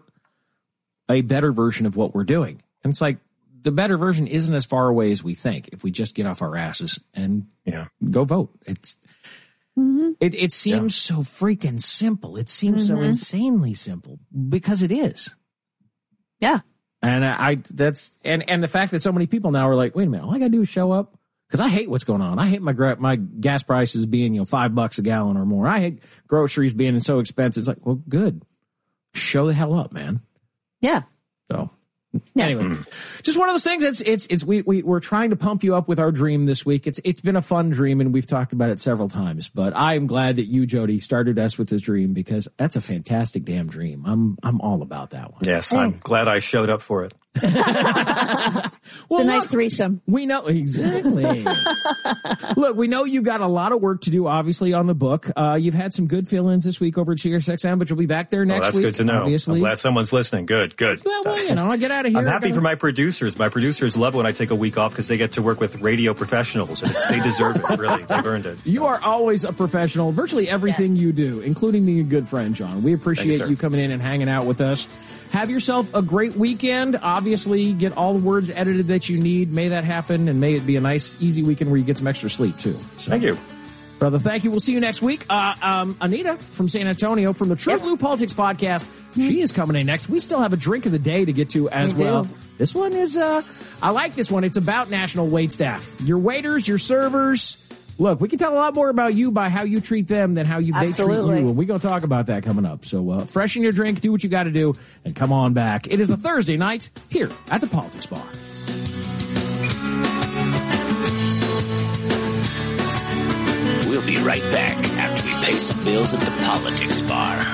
a better version of what we're doing. And it's like, the better version isn't as far away as we think if we just get off our asses and yeah. go vote. It's Mm-hmm. It, it seems yeah. so freaking simple. It seems mm-hmm. so insanely simple because it is. Yeah. And I, I, that's, and, and the fact that so many people now are like, wait a minute, all I gotta do is show up. Cause I hate what's going on. I hate my, my gas prices being, you know, five bucks a gallon or more. I hate groceries being so expensive. It's like, well, good. Show the hell up, man. Yeah. So. Yeah. Anyway, just one of those things. It's it's it's we we we're trying to pump you up with our dream this week. It's it's been a fun dream, and we've talked about it several times. But I am glad that you, Jody, started us with this dream, because that's a fantastic damn dream. I'm I'm all about that one. Yes, I'm glad I showed up for it. Well, a nice look, threesome. We know exactly. Look, we know you got a lot of work to do, obviously, on the book. Uh, you've had some good fill-ins this week over at Sirius X M, but you'll be back there next oh, that's week. That's good to know. Obviously. I'm glad someone's listening. Good, good. Well, well you know, I'll get out of here. I'm happy for my producers. My producers love when I take a week off because they get to work with radio professionals, and it's, they deserve it. Really, they've earned it. You are always a professional. Virtually everything yeah. you do, including being a good friend, John. We appreciate you, you coming in and hanging out with us. Have yourself a great weekend. Obviously, get all the words edited that you need. May that happen, and may it be a nice, easy weekend where you get some extra sleep, too. So, thank you. Brother, thank you. We'll see you next week. Uh, um, Anita from San Antonio from the True Blue Politics Podcast. Mm-hmm. She is coming in next. We still have a drink of the day to get to as we well. Do. This one is, uh, I like this one. It's about National Waitstaff. Your waiters, your servers. Look, we can tell a lot more about you by how you treat them than how you they treat you, and we're going to talk about that coming up. So uh, freshen your drink, do what you got to do, and come on back. It is a Thursday night here at the Politics Bar. We'll be right back after we pay some bills at the Politics Bar.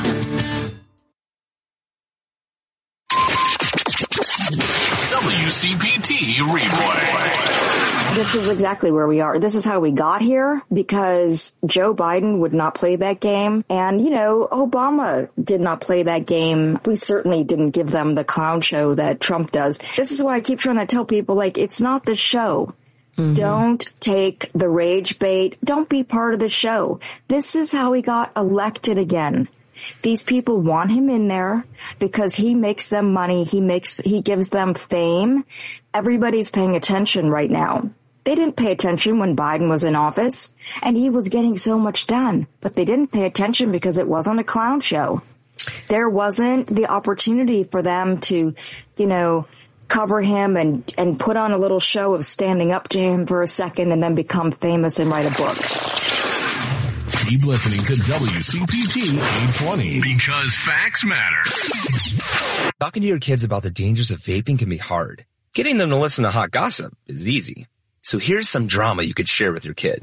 W C P T Replay. This is exactly where we are. This is how we got here because Joe Biden would not play that game. And, you know, Obama did not play that game. We certainly didn't give them the clown show that Trump does. This is why I keep trying to tell people, like, it's not the show. Mm-hmm. Don't take the rage bait. Don't be part of the show. This is how he got elected again. These people want him in there because he makes them money. He makes, he gives them fame. Everybody's paying attention right now. They didn't pay attention when Biden was in office and he was getting so much done, but they didn't pay attention because it wasn't a clown show. There wasn't the opportunity for them to, you know, cover him and, and put on a little show of standing up to him for a second and then become famous and write a book. Keep listening to W C P T eight twenty because facts matter. Talking to your kids about the dangers of vaping can be hard. Getting them to listen to hot gossip is easy. So here's some drama you could share with your kid.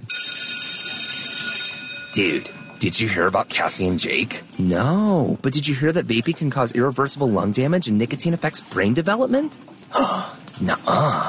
Dude, did you hear about Cassie and Jake? No, but did you hear that vaping can cause irreversible lung damage and nicotine affects brain development? Nuh-uh.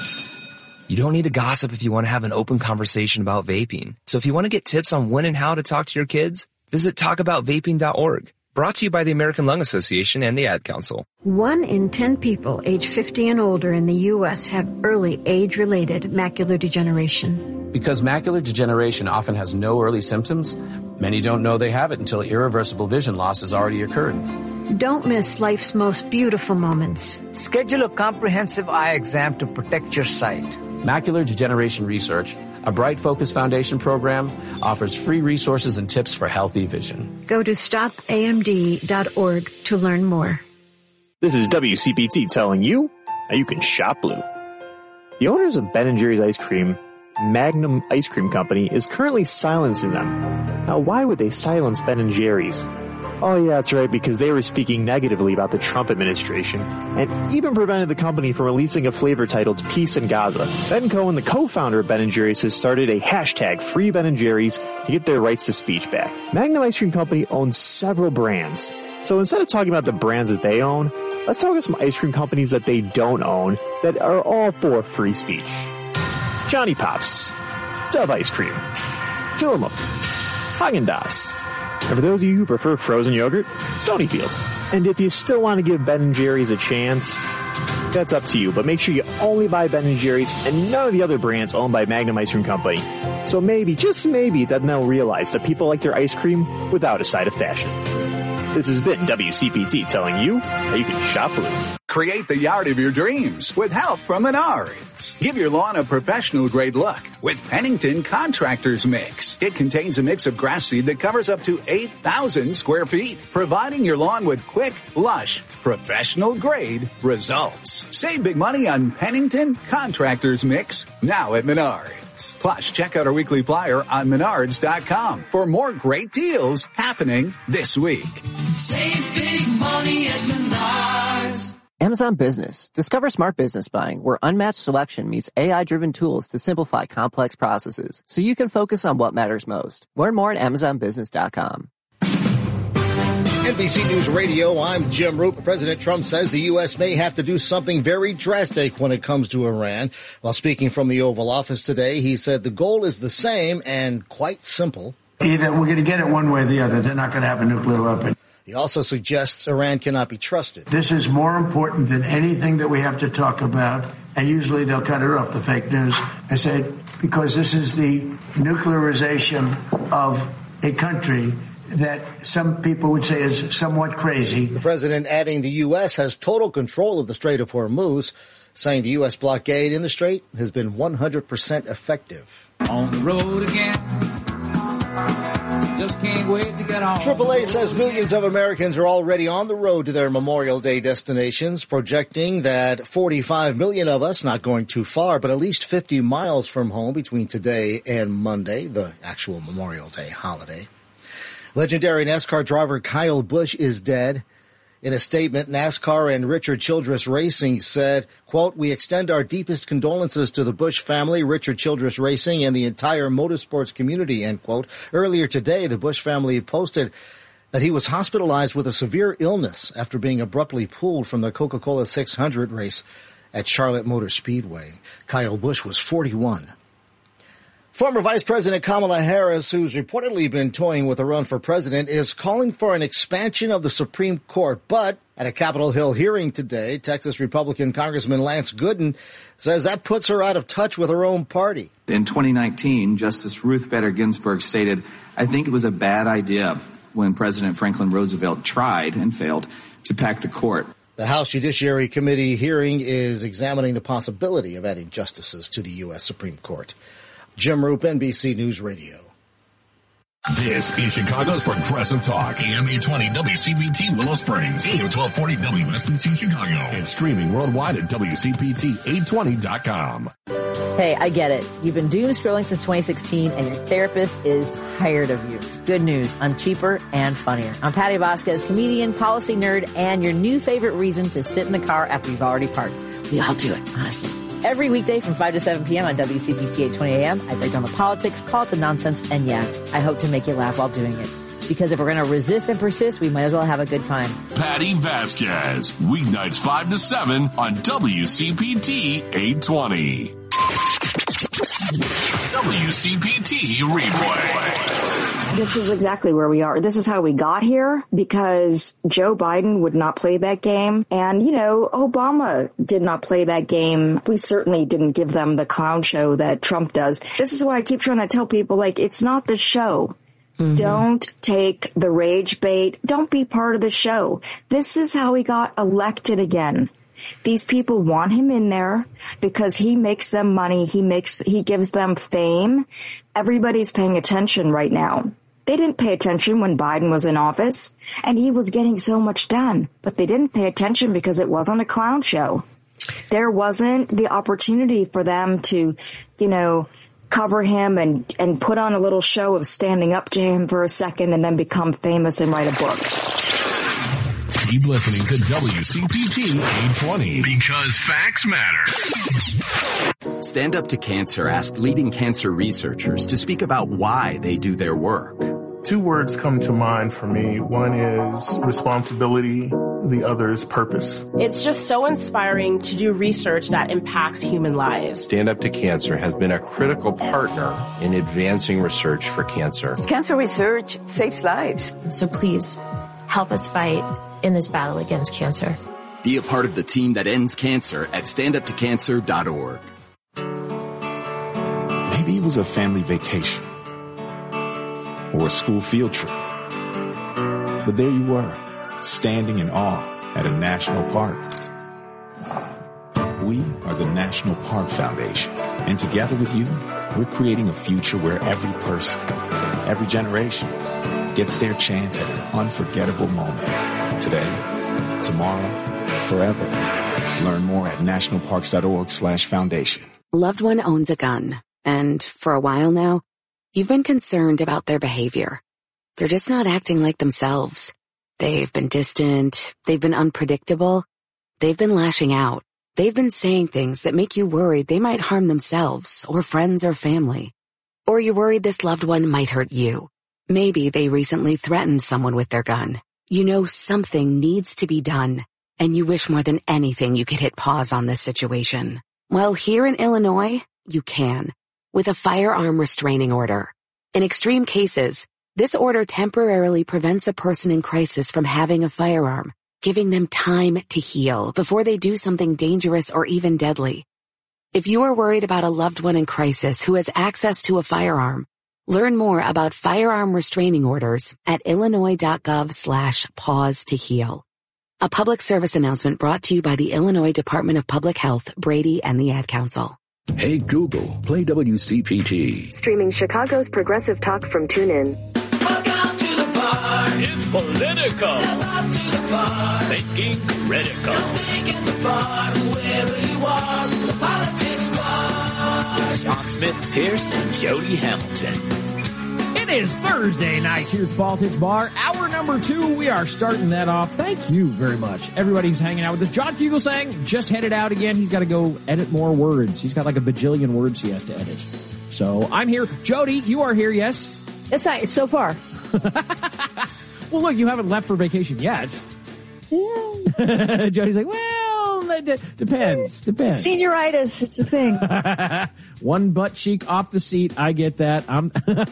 You don't need to gossip if you want to have an open conversation about vaping. So if you want to get tips on when and how to talk to your kids, visit talk about vaping dot org. Brought to you by the American Lung Association and the Ad Council. One in ten people age fifty and older in the U S have early age-related macular degeneration. Because macular degeneration often has no early symptoms, many don't know they have it until irreversible vision loss has already occurred. Don't miss life's most beautiful moments. Schedule a comprehensive eye exam to protect your sight. Macular Degeneration Research, a Bright Focus Foundation program, offers free resources and tips for healthy vision. Go to stop A M D dot org to learn more. This is W C P T telling you how you can shop blue. The owners of Ben and Jerry's Ice Cream, Magnum Ice Cream Company, is currently silencing them. Now, why would they silence Ben and Jerry's? Oh yeah, that's right, because they were speaking negatively about the Trump administration and even prevented the company from releasing a flavor titled Peace in Gaza. Ben Cohen, the co-founder of Ben and Jerry's, has started a hashtag Free Ben and Jerry's to get their rights to speech back. Magnum Ice Cream Company owns several brands. So instead of talking about the brands that they own, let's talk about some ice cream companies that they don't own that are all for free speech. Johnny Pops, Dove Ice Cream, Tillamook, Häagen-Dazs. And for those of you who prefer frozen yogurt, Stonyfield. And if you still want to give Ben and Jerry's a chance, that's up to you. But make sure you only buy Ben and Jerry's and none of the other brands owned by Magnum Ice Cream Company. So maybe, just maybe, then they'll realize that people like their ice cream without a side of fashion. This has been W C P T telling you how you can shop blue. Create the yard of your dreams with help from Menards. Give your lawn a professional-grade look with Pennington Contractors Mix. It contains a mix of grass seed that covers up to eight thousand square feet, providing your lawn with quick, lush, professional-grade results. Save big money on Pennington Contractors Mix now at Menards. Plus, check out our weekly flyer on menards dot com for more great deals happening this week. Save big money at Menards. Amazon Business. Discover smart business buying where unmatched selection meets A I-driven tools to simplify complex processes so you can focus on what matters most. Learn more at amazon business dot com. N B C News Radio, I'm Jim Roop. President Trump says the U S may have to do something very drastic when it comes to Iran. While speaking from the Oval Office today, he said the goal is the same and quite simple. Either we're going to get it one way or the other. They're not going to have a nuclear weapon. He also suggests Iran cannot be trusted. This is more important than anything that we have to talk about. And usually they'll cut it off, the fake news. I said, because this is the nuclearization of a country that some people would say is somewhat crazy. The president adding the U S has total control of the Strait of Hormuz, saying the U S blockade in the strait has been one hundred percent effective. On the road again. Just can't wait to get on. triple A says millions of Americans are already on the road to their Memorial Day destinations, projecting that forty-five million of us, not going too far, but at least fifty miles from home between today and Monday, the actual Memorial Day holiday. Legendary NASCAR driver Kyle Busch is dead. In a statement, NASCAR and Richard Childress Racing said, quote, "We extend our deepest condolences to the Busch family, Richard Childress Racing, and the entire motorsports community," end quote. Earlier today, the Busch family posted that he was hospitalized with a severe illness after being abruptly pulled from the Coca-Cola six hundred race at Charlotte Motor Speedway. Kyle Busch was forty-one. Former Vice President Kamala Harris, who's reportedly been toying with a run for president, is calling for an expansion of the Supreme Court. But at a Capitol Hill hearing today, Texas Republican Congressman Lance Gooden says that puts her out of touch with her own party. In twenty nineteen, Justice Ruth Bader Ginsburg stated, "I think it was a bad idea when President Franklin Roosevelt tried and failed to pack the court." The House Judiciary Committee hearing is examining the possibility of adding justices to the U S Supreme Court. Jim Roop, N B C News Radio. This is Chicago's Progressive Talk, A M eight twenty W C P T Willow Springs, A M twelve forty W S B C Chicago, and streaming worldwide at W C P T eight twenty dot com. Hey, I get it. You've been doom scrolling since twenty sixteen and your therapist is tired of you. Good news. I'm cheaper and funnier. I'm Patty Vasquez, comedian, policy nerd, and your new favorite reason to sit in the car after you've already parked. We all do it, honestly. Every weekday from five to seven p.m. on W C P T eight twenty A M, I break down the politics, call it the nonsense, and yeah, I hope to make you laugh while doing it. Because if we're going to resist and persist, we might as well have a good time. Patty Vasquez, weeknights five to seven on W C P T eight twenty. W C P T Replay. This is exactly where we are. This is how we got here because Joe Biden would not play that game. And, you know, Obama did not play that game. We certainly didn't give them the clown show that Trump does. This is why I keep trying to tell people, like, it's not the show. Mm-hmm. Don't take the rage bait. Don't be part of the show. This is how he got elected again. These people want him in there because he makes them money. He makes, he gives them fame. Everybody's paying attention right now. They didn't pay attention when Biden was in office and he was getting so much done, but they didn't pay attention because it wasn't a clown show. There wasn't the opportunity for them to, you know, cover him and, and put on a little show of standing up to him for a second and then become famous and write a book. Keep listening to W C P T eight twenty because facts matter. Stand Up to Cancer asked leading cancer researchers to speak about why they do their work. Two words come to mind for me. One is responsibility. The other is purpose. It's just so inspiring to do research that impacts human lives. Stand Up to Cancer has been a critical partner in advancing research for cancer. Cancer research saves lives. So please help us fight in this battle against cancer. Be a part of the team that ends cancer at stand up to cancer dot org. Maybe it was a family vacation or a school field trip. But there you were, standing in awe at a national park. We are the National Park Foundation, and together with you, we're creating a future where every person, every generation, gets their chance at an unforgettable moment. Today, tomorrow, forever. Learn more at nationalparks.org slash foundation. Loved one owns a gun, and for a while now, you've been concerned about their behavior. They're just not acting like themselves. They've been distant. They've been unpredictable. They've been lashing out. They've been saying things that make you worried they might harm themselves or friends or family. Or you're worried this loved one might hurt you. Maybe they recently threatened someone with their gun. You know something needs to be done, and you wish more than anything you could hit pause on this situation. Well, here in Illinois, you can, with a firearm restraining order. In extreme cases, this order temporarily prevents a person in crisis from having a firearm, giving them time to heal before they do something dangerous or even deadly. If you are worried about a loved one in crisis who has access to a firearm, learn more about firearm restraining orders at illinois.gov slash pause to heal. A public service announcement brought to you by the Illinois Department of Public Health, Brady, and the Ad Council. Hey Google, play W C P T. Streaming Chicago's progressive talk from TuneIn. Welcome to the bar. It's political. Step up to the bar. Thinking critical. Don't think in the bar. Wherever you are, the politics bar. Sean Smith, Pierce, and Jody Hamilton. It is Thursday night here at the Politics Bar. Hour number two, we are starting that off. Thank you very much. Everybody who's hanging out with us. John Fugelsang just headed out again. He's got to go edit more words. He's got like a bajillion words he has to edit. So I'm here. Jody, you are here, yes? Yes, I, so far. Well, look, you haven't left for vacation yet. Yeah. Jody's like, well, it d- depends. Depends. Senioritis, it's a thing. One butt cheek off the seat. I get that. I'm.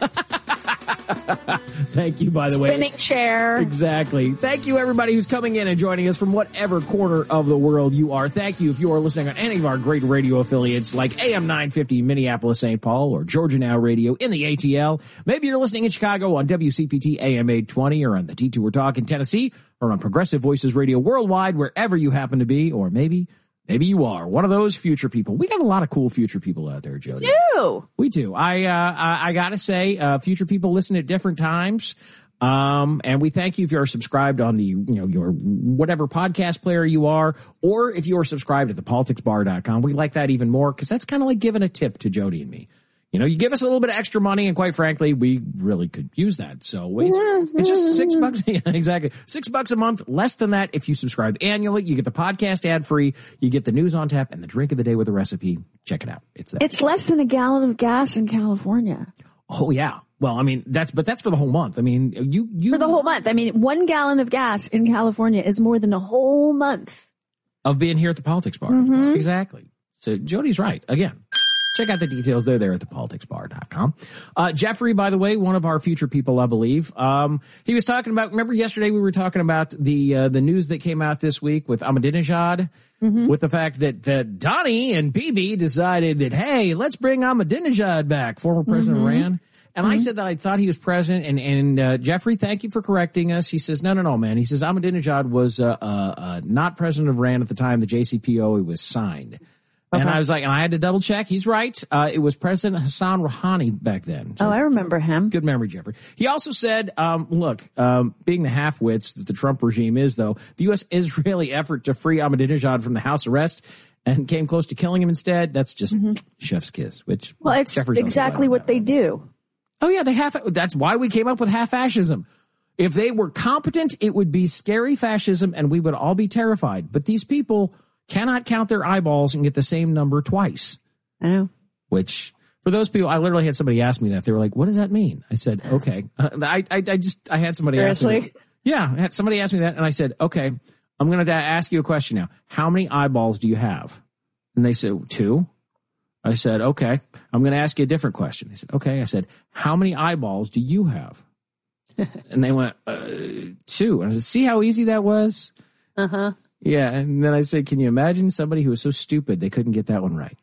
Thank you, by the Spinning way. Spinning chair. Exactly. Thank you, everybody who's coming in and joining us from whatever corner of the world you are. Thank you if you are listening on any of our great radio affiliates like A M nine fifty Minneapolis, Saint Paul, or Georgia Now Radio in the A T L. Maybe you're listening in Chicago on W C P T A M eight twenty or on the Detour Talk in Tennessee or on Progressive Voices Radio worldwide, wherever you happen to be, or maybe Maybe you are one of those future people. We got a lot of cool future people out there, Jody. We do. We do. I, uh, I, I gotta say, uh, future people listen at different times. Um, and we thank you if you're subscribed on the, you know, your whatever podcast player you are, or if you are subscribed at the politics bar dot com. We like that even more because that's kind of like giving a tip to Jody and me. You know, you give us a little bit of extra money, and quite frankly, we really could use that. So it's, it's just six bucks. Yeah, exactly. Six bucks a month, less than that if you subscribe annually. You get the podcast ad free. You get the news on tap and the drink of the day with a recipe. Check it out. It's that. It's less than a gallon of gas in California. Oh, yeah. Well, I mean, that's, but that's for the whole month. I mean, you, you. For the whole month. I mean, one gallon of gas in California is more than a whole month of being here at the Politics Bar. Mm-hmm. Exactly. So Jody's right. Again. Check out the details. They're there at the politics bar dot com. Uh, Jeffrey, by the way, one of our future people, I believe. Um, he was talking about, remember yesterday we were talking about the, uh, the news that came out this week with Ahmadinejad, mm-hmm. with the fact that, that Donnie and Bibi decided that, hey, let's bring Ahmadinejad back, former president mm-hmm. of Iran. And mm-hmm. I said that I thought he was president. And, and, uh, Jeffrey, thank you for correcting us. He says, no, no, no, man. He says Ahmadinejad was, uh, uh, uh not president of Iran at the time the J C P O A was signed. Okay. And I was like, and I had to double check. He's right. Uh, it was President Hassan Rouhani back then. So, oh, I remember him. Good memory, Jeffrey. He also said, um, look, um, being the half-wits that the Trump regime is, though, the U S Israeli effort to free Ahmadinejad from the house arrest and came close to killing him instead, that's just mm-hmm. chef's kiss, which, well, it's Jeffrey's exactly what they do. Oh, yeah, they half, that's why we came up with half-fascism. If they were competent, it would be scary fascism and we would all be terrified. But these people cannot count their eyeballs and get the same number twice. I know. Which, for those people, I literally had somebody ask me that. They were like, what does that mean? I said, okay. Uh, I, I I just, I had somebody Seriously? ask me that. Yeah, I had somebody ask me that, and I said, okay, I'm going to ask you a question now. How many eyeballs do you have? And they said, two. I said, okay. I'm going to ask you a different question. They said, okay. I said, how many eyeballs do you have? And they went, uh, two. And I said, see how easy that was? Uh-huh. Yeah, and then I said, can you imagine somebody who was so stupid they couldn't get that one right?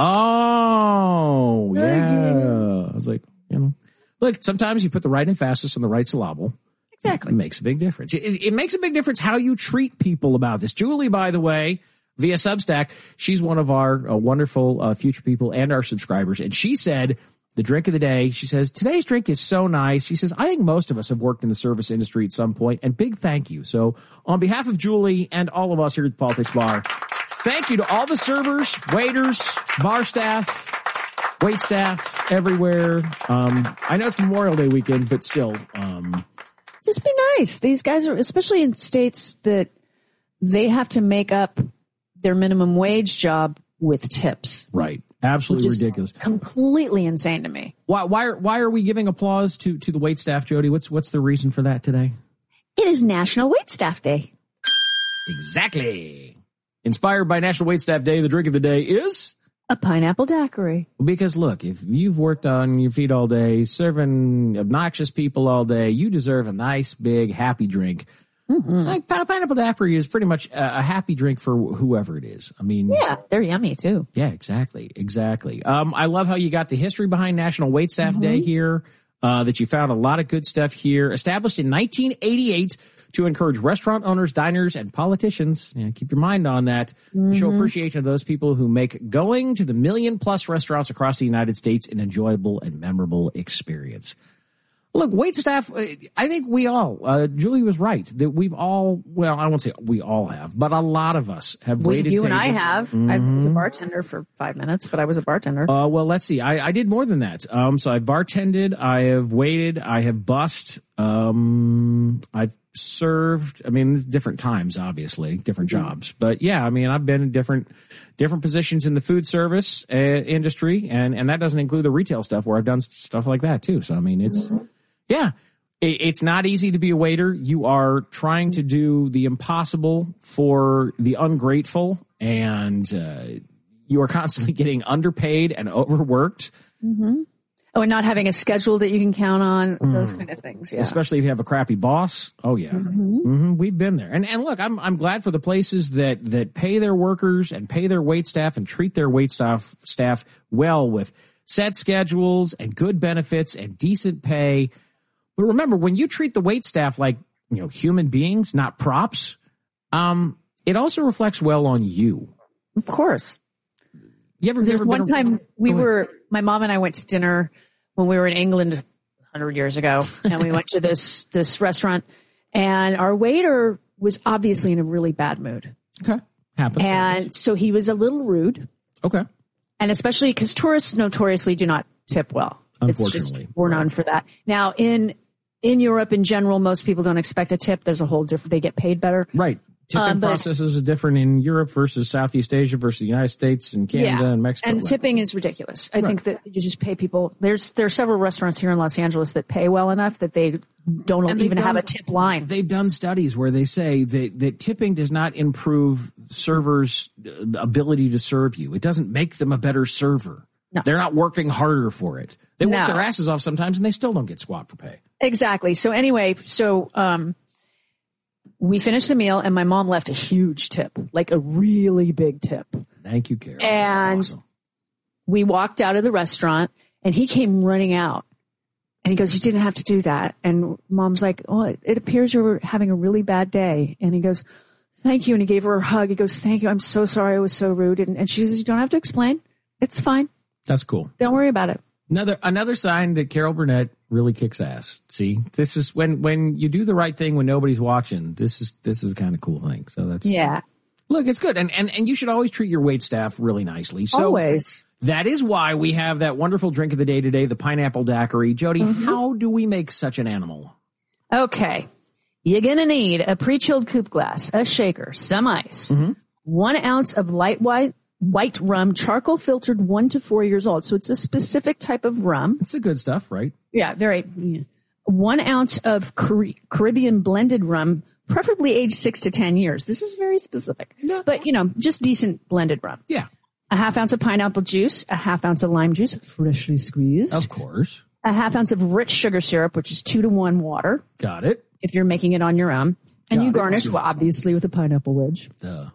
Oh, yeah. I was like, you know, look, sometimes you put the right emphasis on the right syllable. Exactly. It makes a big difference. It, it makes a big difference how you treat people about this. Julie, by the way, via Substack, she's one of our uh, wonderful uh, future people and our subscribers, and she said, the drink of the day, she says, today's drink is so nice. She says, I think most of us have worked in the service industry at some point, and big thank you. So on behalf of Julie and all of us here at the Politics Bar, thank you to all the servers, waiters, bar staff, wait staff, everywhere. Um, I know it's Memorial Day weekend, but still. Um, Just be nice. These guys are, especially in states that they have to make up their minimum wage job with tips. Right. Absolutely ridiculous. Completely insane to me. Why, why, are, why are we giving applause to, to the wait staff, Jody? What's, what's the reason for that today? It is National Waitstaff Day. Exactly. Inspired by National Waitstaff Day, the drink of the day is a pineapple daiquiri. Because look, if you've worked on your feet all day, serving obnoxious people all day, you deserve a nice, big, happy drink. Mm-hmm. Like pineapple daiquiri is pretty much a, a happy drink for whoever it is. I mean, yeah, they're yummy too. Yeah, exactly, exactly. Um, I love how you got the history behind National Waitstaff mm-hmm. Day here. Uh, that you found a lot of good stuff here. Established in nineteen eighty-eight to encourage restaurant owners, diners, and politicians. Yeah, keep your mind on that. Mm-hmm. Show appreciation of those people who make going to the million plus restaurants across the United States an enjoyable and memorable experience. Look, waitstaff, I think we all, uh, Julie was right, that we've all, well, I won't say we all have, but a lot of us have we, waited. You tables. and I have. Mm-hmm. I was a bartender for five minutes, but I was a bartender. Uh, well, let's see. I, I did more than that. Um, so I've bartended, I have waited, I have bussed, um, I've served. I mean, different times, obviously, different mm-hmm. jobs. But yeah, I mean, I've been in different, different positions in the food service uh, industry, and, and that doesn't include the retail stuff where I've done stuff like that too. So, I mean, it's, mm-hmm. yeah, it, it's not easy to be a waiter. You are trying to do the impossible for the ungrateful, and uh, you are constantly getting underpaid and overworked. Mm-hmm. Oh, and not having a schedule that you can count on, mm. those kind of things. Yeah. Especially if you have a crappy boss. Oh yeah, mm-hmm. Mm-hmm. We've been there. And and look, I'm I'm glad for the places that that pay their workers and pay their wait staff and treat their wait staff staff well with set schedules and good benefits and decent pay. But remember, when you treat the wait staff like, you know, human beings, not props, um, it also reflects well on you. Of course. You ever, There's you ever one been a, time we were, my mom and I went to dinner when we were in England one hundred years ago, and we went to this, this restaurant, and our waiter was obviously in a really bad mood. Okay. Happens. And so he was a little rude. Okay. And especially because tourists notoriously do not tip well. Unfortunately. It's just, we're known for that. Now, in, in Europe in general, most people don't expect a tip. There's a whole different, they get paid better. Right. Tipping um, but, processes are different in Europe versus Southeast Asia versus the United States and Canada yeah, and Mexico. And right. tipping is ridiculous. I right. think that you just pay people. There's there are several restaurants here in Los Angeles that pay well enough that they don't even done, have a tip line. They've done studies where they say that, that tipping does not improve servers' ability to serve you. It doesn't make them a better server. No. They're not working harder for it. They work no. their asses off sometimes and they still don't get squat for pay. Exactly. So anyway, so um, we finished the meal and my mom left a huge tip, like a really big tip. Thank you, Carol. And awesome. We walked out of the restaurant and he came running out. And he goes, you didn't have to do that. And mom's like, oh, it, it appears you were having a really bad day. And he goes, thank you. And he gave her a hug. He goes, thank you. I'm so sorry I was so rude. And, and she says, you don't have to explain. It's fine. That's cool. Don't worry about it. Another another sign that Carol Burnett really kicks ass. See, this is when when you do the right thing when nobody's watching. This is this is the kind of cool thing. So that's yeah. Look, it's good, and and and you should always treat your wait staff really nicely. So always. That is why we have that wonderful drink of the day today, the pineapple daiquiri. Jody, mm-hmm. how do we make such an animal? Okay, you're gonna need a pre-chilled coupe glass, a shaker, some ice, mm-hmm. one ounce of light white. White rum, charcoal filtered one to four years old. So it's a specific type of rum. It's the good stuff, right? Yeah, very. Yeah. One ounce of Car- Caribbean blended rum, preferably aged six to ten years. This is very specific. Yeah. But, you know, just decent blended rum. Yeah. A half ounce of pineapple juice, a half ounce of lime juice, freshly squeezed. Of course. A half ounce of rich sugar syrup, which is two to one water. Got it. If you're making it on your own. And Got you it. garnish, well, obviously, with a pineapple wedge. Duh.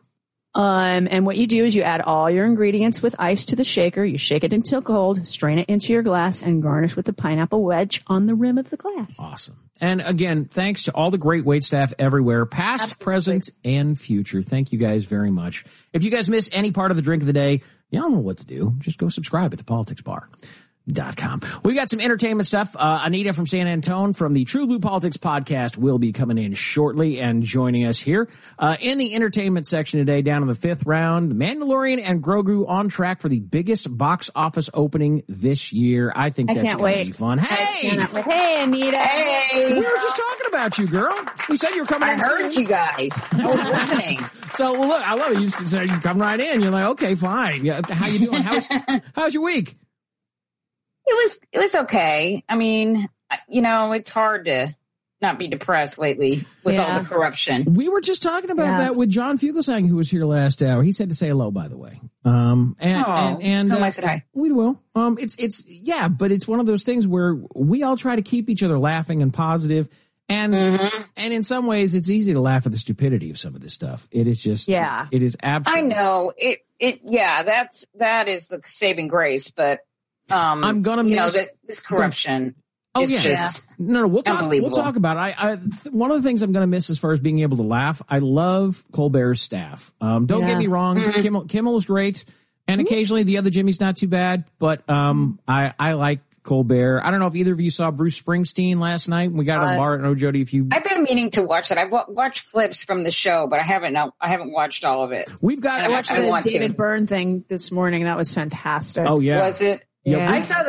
Um, and what you do is you add all your ingredients with ice to the shaker. You shake it until cold, strain it into your glass, and garnish with the pineapple wedge on the rim of the glass. Awesome. And again, thanks to all the great wait staff everywhere, past, Absolutely. present, and future. Thank you guys very much. If you guys miss any part of the drink of the day, y'all know what to do. Just go subscribe at the politics bar dot com. We got some entertainment stuff. Uh, Anita from San Antone from the True Blue Politics podcast will be coming in shortly and joining us here. Uh, in the entertainment section today, down in the fifth round, The Mandalorian and Grogu on track for the biggest box office opening this year. I think I that's going to be fun. Hey! Hey, Anita. Hey! We were just talking about you, girl. We said you were coming I in. I heard you guys. I was listening. So, well, look, I love it. You just said you come right in. You're like, okay, fine. Yeah, how you doing? How's, how's your week? It was, it was okay. I mean, you know, it's hard to not be depressed lately with Yeah. all the corruption. We were just talking about Yeah. that with John Fugelsang, who was here last hour. He said to say hello, by the way. Um, and, Oh, and, and tell him uh, I said hi. We will. Um, it's, it's, yeah, but it's one of those things where we all try to keep each other laughing and positive. And, Mm-hmm. and in some ways, it's easy to laugh at the stupidity of some of this stuff. It is just, Yeah. it is I absolutely. know it. It yeah, that's that is the saving grace. But um, I'm gonna you miss- know that this corruption. Oh is yeah, just no, no. We'll talk. We'll unbelievable. talk about it. I, I th- one of the things I'm going to miss as far as being able to laugh. I love Colbert's staff. Um, don't Yeah. get me wrong. Mm-hmm. Kimmel, Kimmel is great, and occasionally the other Jimmy's not too bad. But um, I I like Colbert. I don't know if either of you saw Bruce Springsteen last night. We got it on Uh, Laura. No, Jody, if you I've been meaning to watch that. I've wa- watched clips from the show, but I haven't. No, I haven't watched all of it. we've got. And I watched I the want to. David Byrne thing this morning. That was fantastic. Oh yeah. Was it? Yeah, Yeah. I saw the